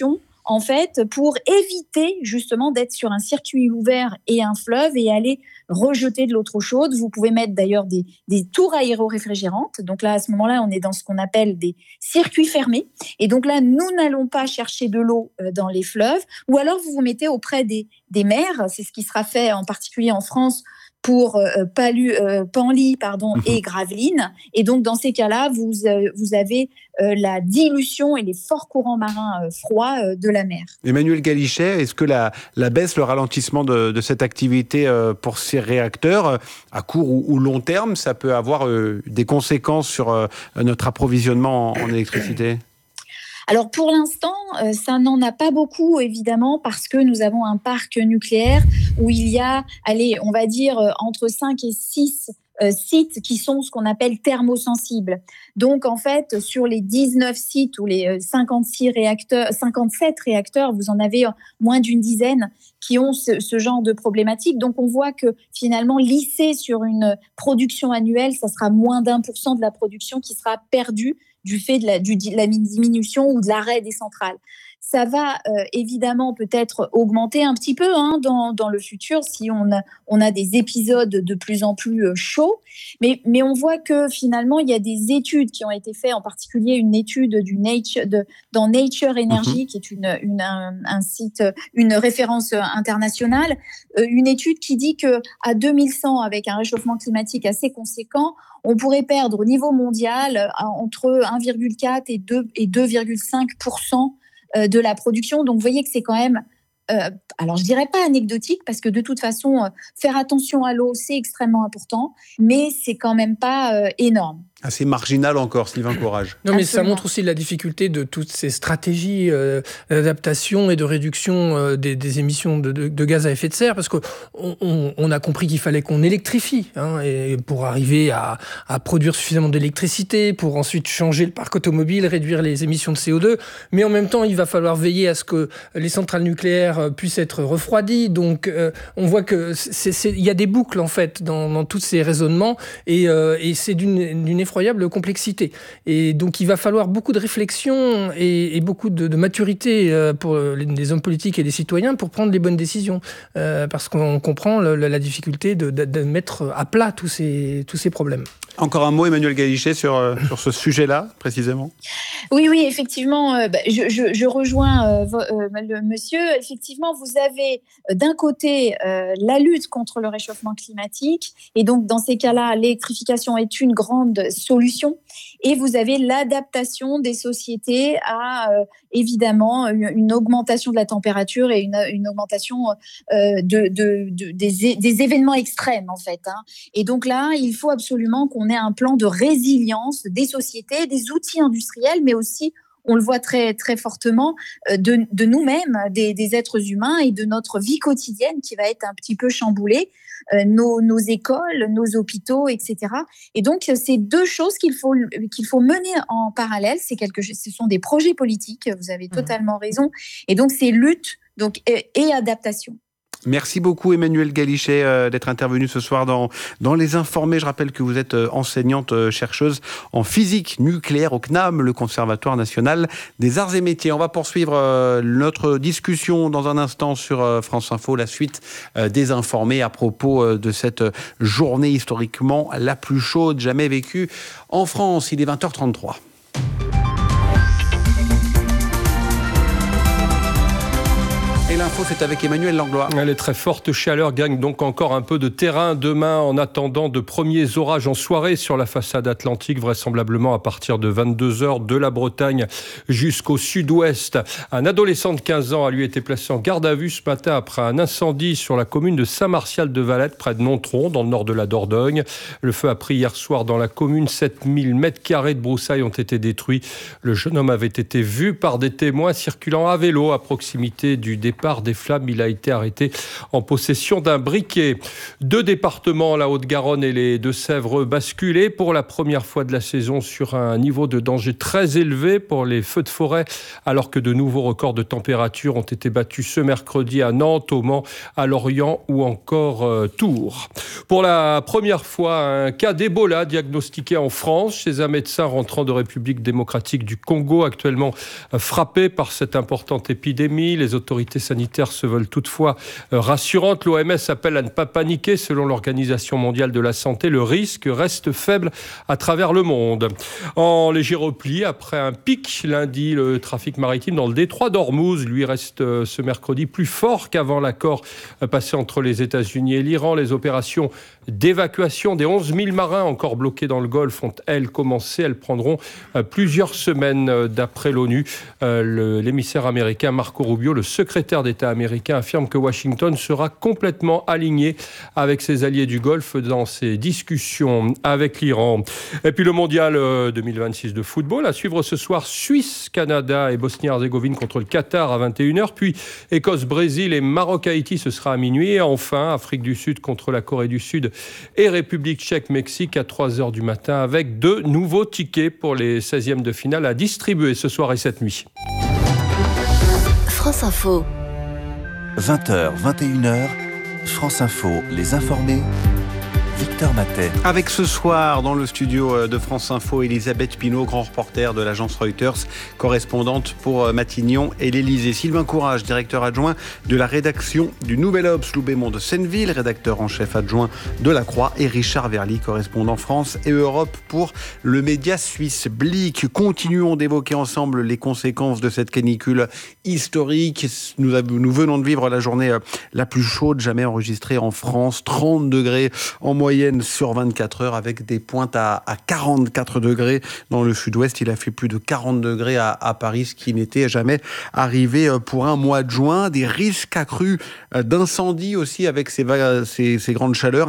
en fait, pour éviter justement d'être sur un circuit ouvert et un fleuve et aller rejeter de l'eau trop chaude. Vous pouvez mettre d'ailleurs des, des tours aéro-réfrigérantes. Donc là, à ce moment-là, on est dans ce qu'on appelle des circuits fermés. Et donc là, nous n'allons pas chercher de l'eau dans les fleuves. Ou alors, vous vous mettez auprès des, des mers. C'est ce qui sera fait en particulier en France pour euh, Palu, euh, Panly pardon, et Gravelines. Et donc, dans ces cas-là, vous, euh, vous avez euh, la dilution et les forts courants marins euh, froids euh, de la mer. Emmanuel Galichet, est-ce que la, la baisse, le ralentissement de, de cette activité euh, pour ces réacteurs, euh, à court ou, ou long terme, ça peut avoir euh, des conséquences sur euh, notre approvisionnement en, en électricité ? Alors pour l'instant, euh, ça n'en a pas beaucoup évidemment parce que nous avons un parc nucléaire où il y a, allez, on va dire euh, entre cinq et six euh, sites qui sont ce qu'on appelle thermosensibles. Donc en fait, sur les dix-neuf sites ou les cinquante-six réacteurs, cinquante-sept réacteurs, vous en avez moins d'une dizaine qui ont ce, ce genre de problématique. Donc on voit que finalement, lissé sur une production annuelle, ça sera moins d'un pour cent de la production qui sera perdue du fait de la, du, de la diminution ou de l'arrêt des centrales. Ça va euh, évidemment peut-être augmenter un petit peu hein, dans, dans le futur si on a, on a des épisodes de plus en plus euh, chauds. Mais, mais on voit que finalement, il y a des études qui ont été faites, en particulier une étude du Nature, de, dans Nature Energy, mmh. qui est une, une, un, un site, une référence internationale, euh, une étude qui dit qu'à deux mille cent, avec un réchauffement climatique assez conséquent, on pourrait perdre au niveau mondial entre un virgule quatre et deux virgule cinq pour cent de la production. Donc, vous voyez que c'est quand même, euh, alors je dirais pas anecdotique, parce que de toute façon, euh, faire attention à l'eau, c'est extrêmement important, mais c'est quand même pas euh, énorme. Assez marginal encore, Sylvain Courage. Non, mais Absolument. Ça montre aussi la difficulté de toutes ces stratégies euh, d'adaptation et de réduction euh, des, des émissions de, de, de gaz à effet de serre, parce qu'on on, on a compris qu'il fallait qu'on électrifie, hein, et pour arriver à, à produire suffisamment d'électricité, pour ensuite changer le parc automobile, réduire les émissions de C O deux, mais en même temps, il va falloir veiller à ce que les centrales nucléaires puissent être refroidies. Donc, euh, on voit que c'est, c'est, il y a des boucles, en fait, dans, dans tous ces raisonnements, et, euh, et c'est d'une, d'une effroyable complexité. Et donc, il va falloir beaucoup de réflexion et, et beaucoup de, de maturité pour les, les hommes politiques et les citoyens pour prendre les bonnes décisions. Euh, parce qu'on comprend le, la difficulté de, de, de mettre à plat tous ces, tous ces problèmes. Encore un mot, Emmanuel Galichet, sur, euh, sur ce sujet-là, précisément. Oui, oui, effectivement, euh, bah, je, je, je rejoins euh, euh, le monsieur. Effectivement, vous avez euh, d'un côté euh, la lutte contre le réchauffement climatique, et donc dans ces cas-là, l'électrification est une grande solution, et vous avez l'adaptation des sociétés à, euh, évidemment, une, une augmentation de la température et une, une augmentation euh, de, de, de, des, des événements extrêmes, en fait. Hein. Et donc là, il faut absolument qu'on On ait un plan de résilience des sociétés, des outils industriels, mais aussi, on le voit très, très fortement, de, de nous-mêmes, des, des êtres humains et de notre vie quotidienne qui va être un petit peu chamboulée, euh, nos, nos écoles, nos hôpitaux, et cetera. Et donc, c'est deux choses qu'il faut, qu'il faut mener en parallèle. C'est quelque, ce sont des projets politiques, vous avez totalement raison. Et donc, c'est lutte donc, et, et adaptation. Merci beaucoup Emmanuel Galichet euh, d'être intervenu ce soir dans, dans Les Informés. Je rappelle que vous êtes euh, enseignante euh, chercheuse en physique nucléaire au C N A M, le Conservatoire national des arts et métiers. On va poursuivre euh, notre discussion dans un instant sur euh, France Info, la suite euh, des Informés à propos euh, de cette journée historiquement la plus chaude jamais vécue en France. Il est vingt heures trente-trois. Et l'info, c'est avec Emmanuel Langlois. Les très fortes chaleurs gagnent donc encore un peu de terrain demain en attendant de premiers orages en soirée sur la façade atlantique, vraisemblablement à partir de vingt-deux heures de la Bretagne jusqu'au sud-ouest. Un adolescent de quinze ans a lui été placé en garde à vue ce matin après un incendie sur la commune de Saint-Martial-de-Valette, près de Nontron, dans le nord de la Dordogne. Le feu a pris hier soir dans la commune. sept mille mètres carrés de broussailles ont été détruits. Le jeune homme avait été vu par des témoins circulant à vélo à proximité du dépôt départ des flammes. Il a été arrêté en possession d'un briquet. Deux départements, la Haute-Garonne et les Deux-Sèvres, basculés pour la première fois de la saison sur un niveau de danger très élevé pour les feux de forêt, alors que de nouveaux records de température ont été battus ce mercredi à Nantes, au Mans, à Lorient ou encore euh, Tours. Pour la première fois, un cas d'Ebola diagnostiqué en France chez un médecin rentrant de République démocratique du Congo, actuellement euh, frappé par cette importante épidémie. Les autorités sanitaires se veulent toutefois euh, rassurantes. L'O M S appelle à ne pas paniquer. Selon l'Organisation mondiale de la santé, le risque reste faible à travers le monde. En léger repli, après un pic lundi, le trafic maritime dans le détroit d'Ormuz, lui, reste euh, ce mercredi plus fort qu'avant l'accord euh, passé entre les États-Unis et l'Iran. Les opérations d'évacuation des onze mille marins encore bloqués dans le Golfe ont, elles, commencé. Elles prendront euh, plusieurs semaines euh, d'après l'ONU. Euh, le, l'émissaire américain Marco Rubio, le secrétaire d'État américain, affirme que Washington sera complètement aligné avec ses alliés du Golfe dans ses discussions avec l'Iran. Et puis le mondial euh, deux mille vingt-six de football, à suivre ce soir Suisse, Canada et Bosnie-Herzégovine contre le Qatar à vingt et une heures, puis Écosse, Brésil et Maroc-Haïti, ce sera à minuit. Et enfin, Afrique du Sud contre la Corée du Sud et République tchèque, Mexique à trois heures du matin, avec deux nouveaux tickets pour les seizièmes de finale à distribuer ce soir et cette nuit. France Info. vingt heures, vingt et une heures, France Info, les informés. Victor Matet. Avec ce soir dans le studio de France Info, Elisabeth Pinault, grand reporter de l'agence Reuters, correspondante pour Matignon et l'Élysée. Sylvain Courage, directeur adjoint de la rédaction du Nouvel Obs, Loubémont de Senneville, rédacteur en chef adjoint de La Croix, et Richard Verly, correspondant France et Europe pour le média suisse Blick. Continuons d'évoquer ensemble les conséquences de cette canicule historique. Nous, avons, nous venons de vivre la journée la plus chaude jamais enregistrée en France, trente degrés en moyenne sur vingt-quatre heures, avec des pointes à, à quarante-quatre degrés dans le sud-ouest. Il a fait plus de quarante degrés à, à Paris, ce qui n'était jamais arrivé pour un mois de juin. Des risques accrus d'incendie aussi avec ces, ces, ces grandes chaleurs.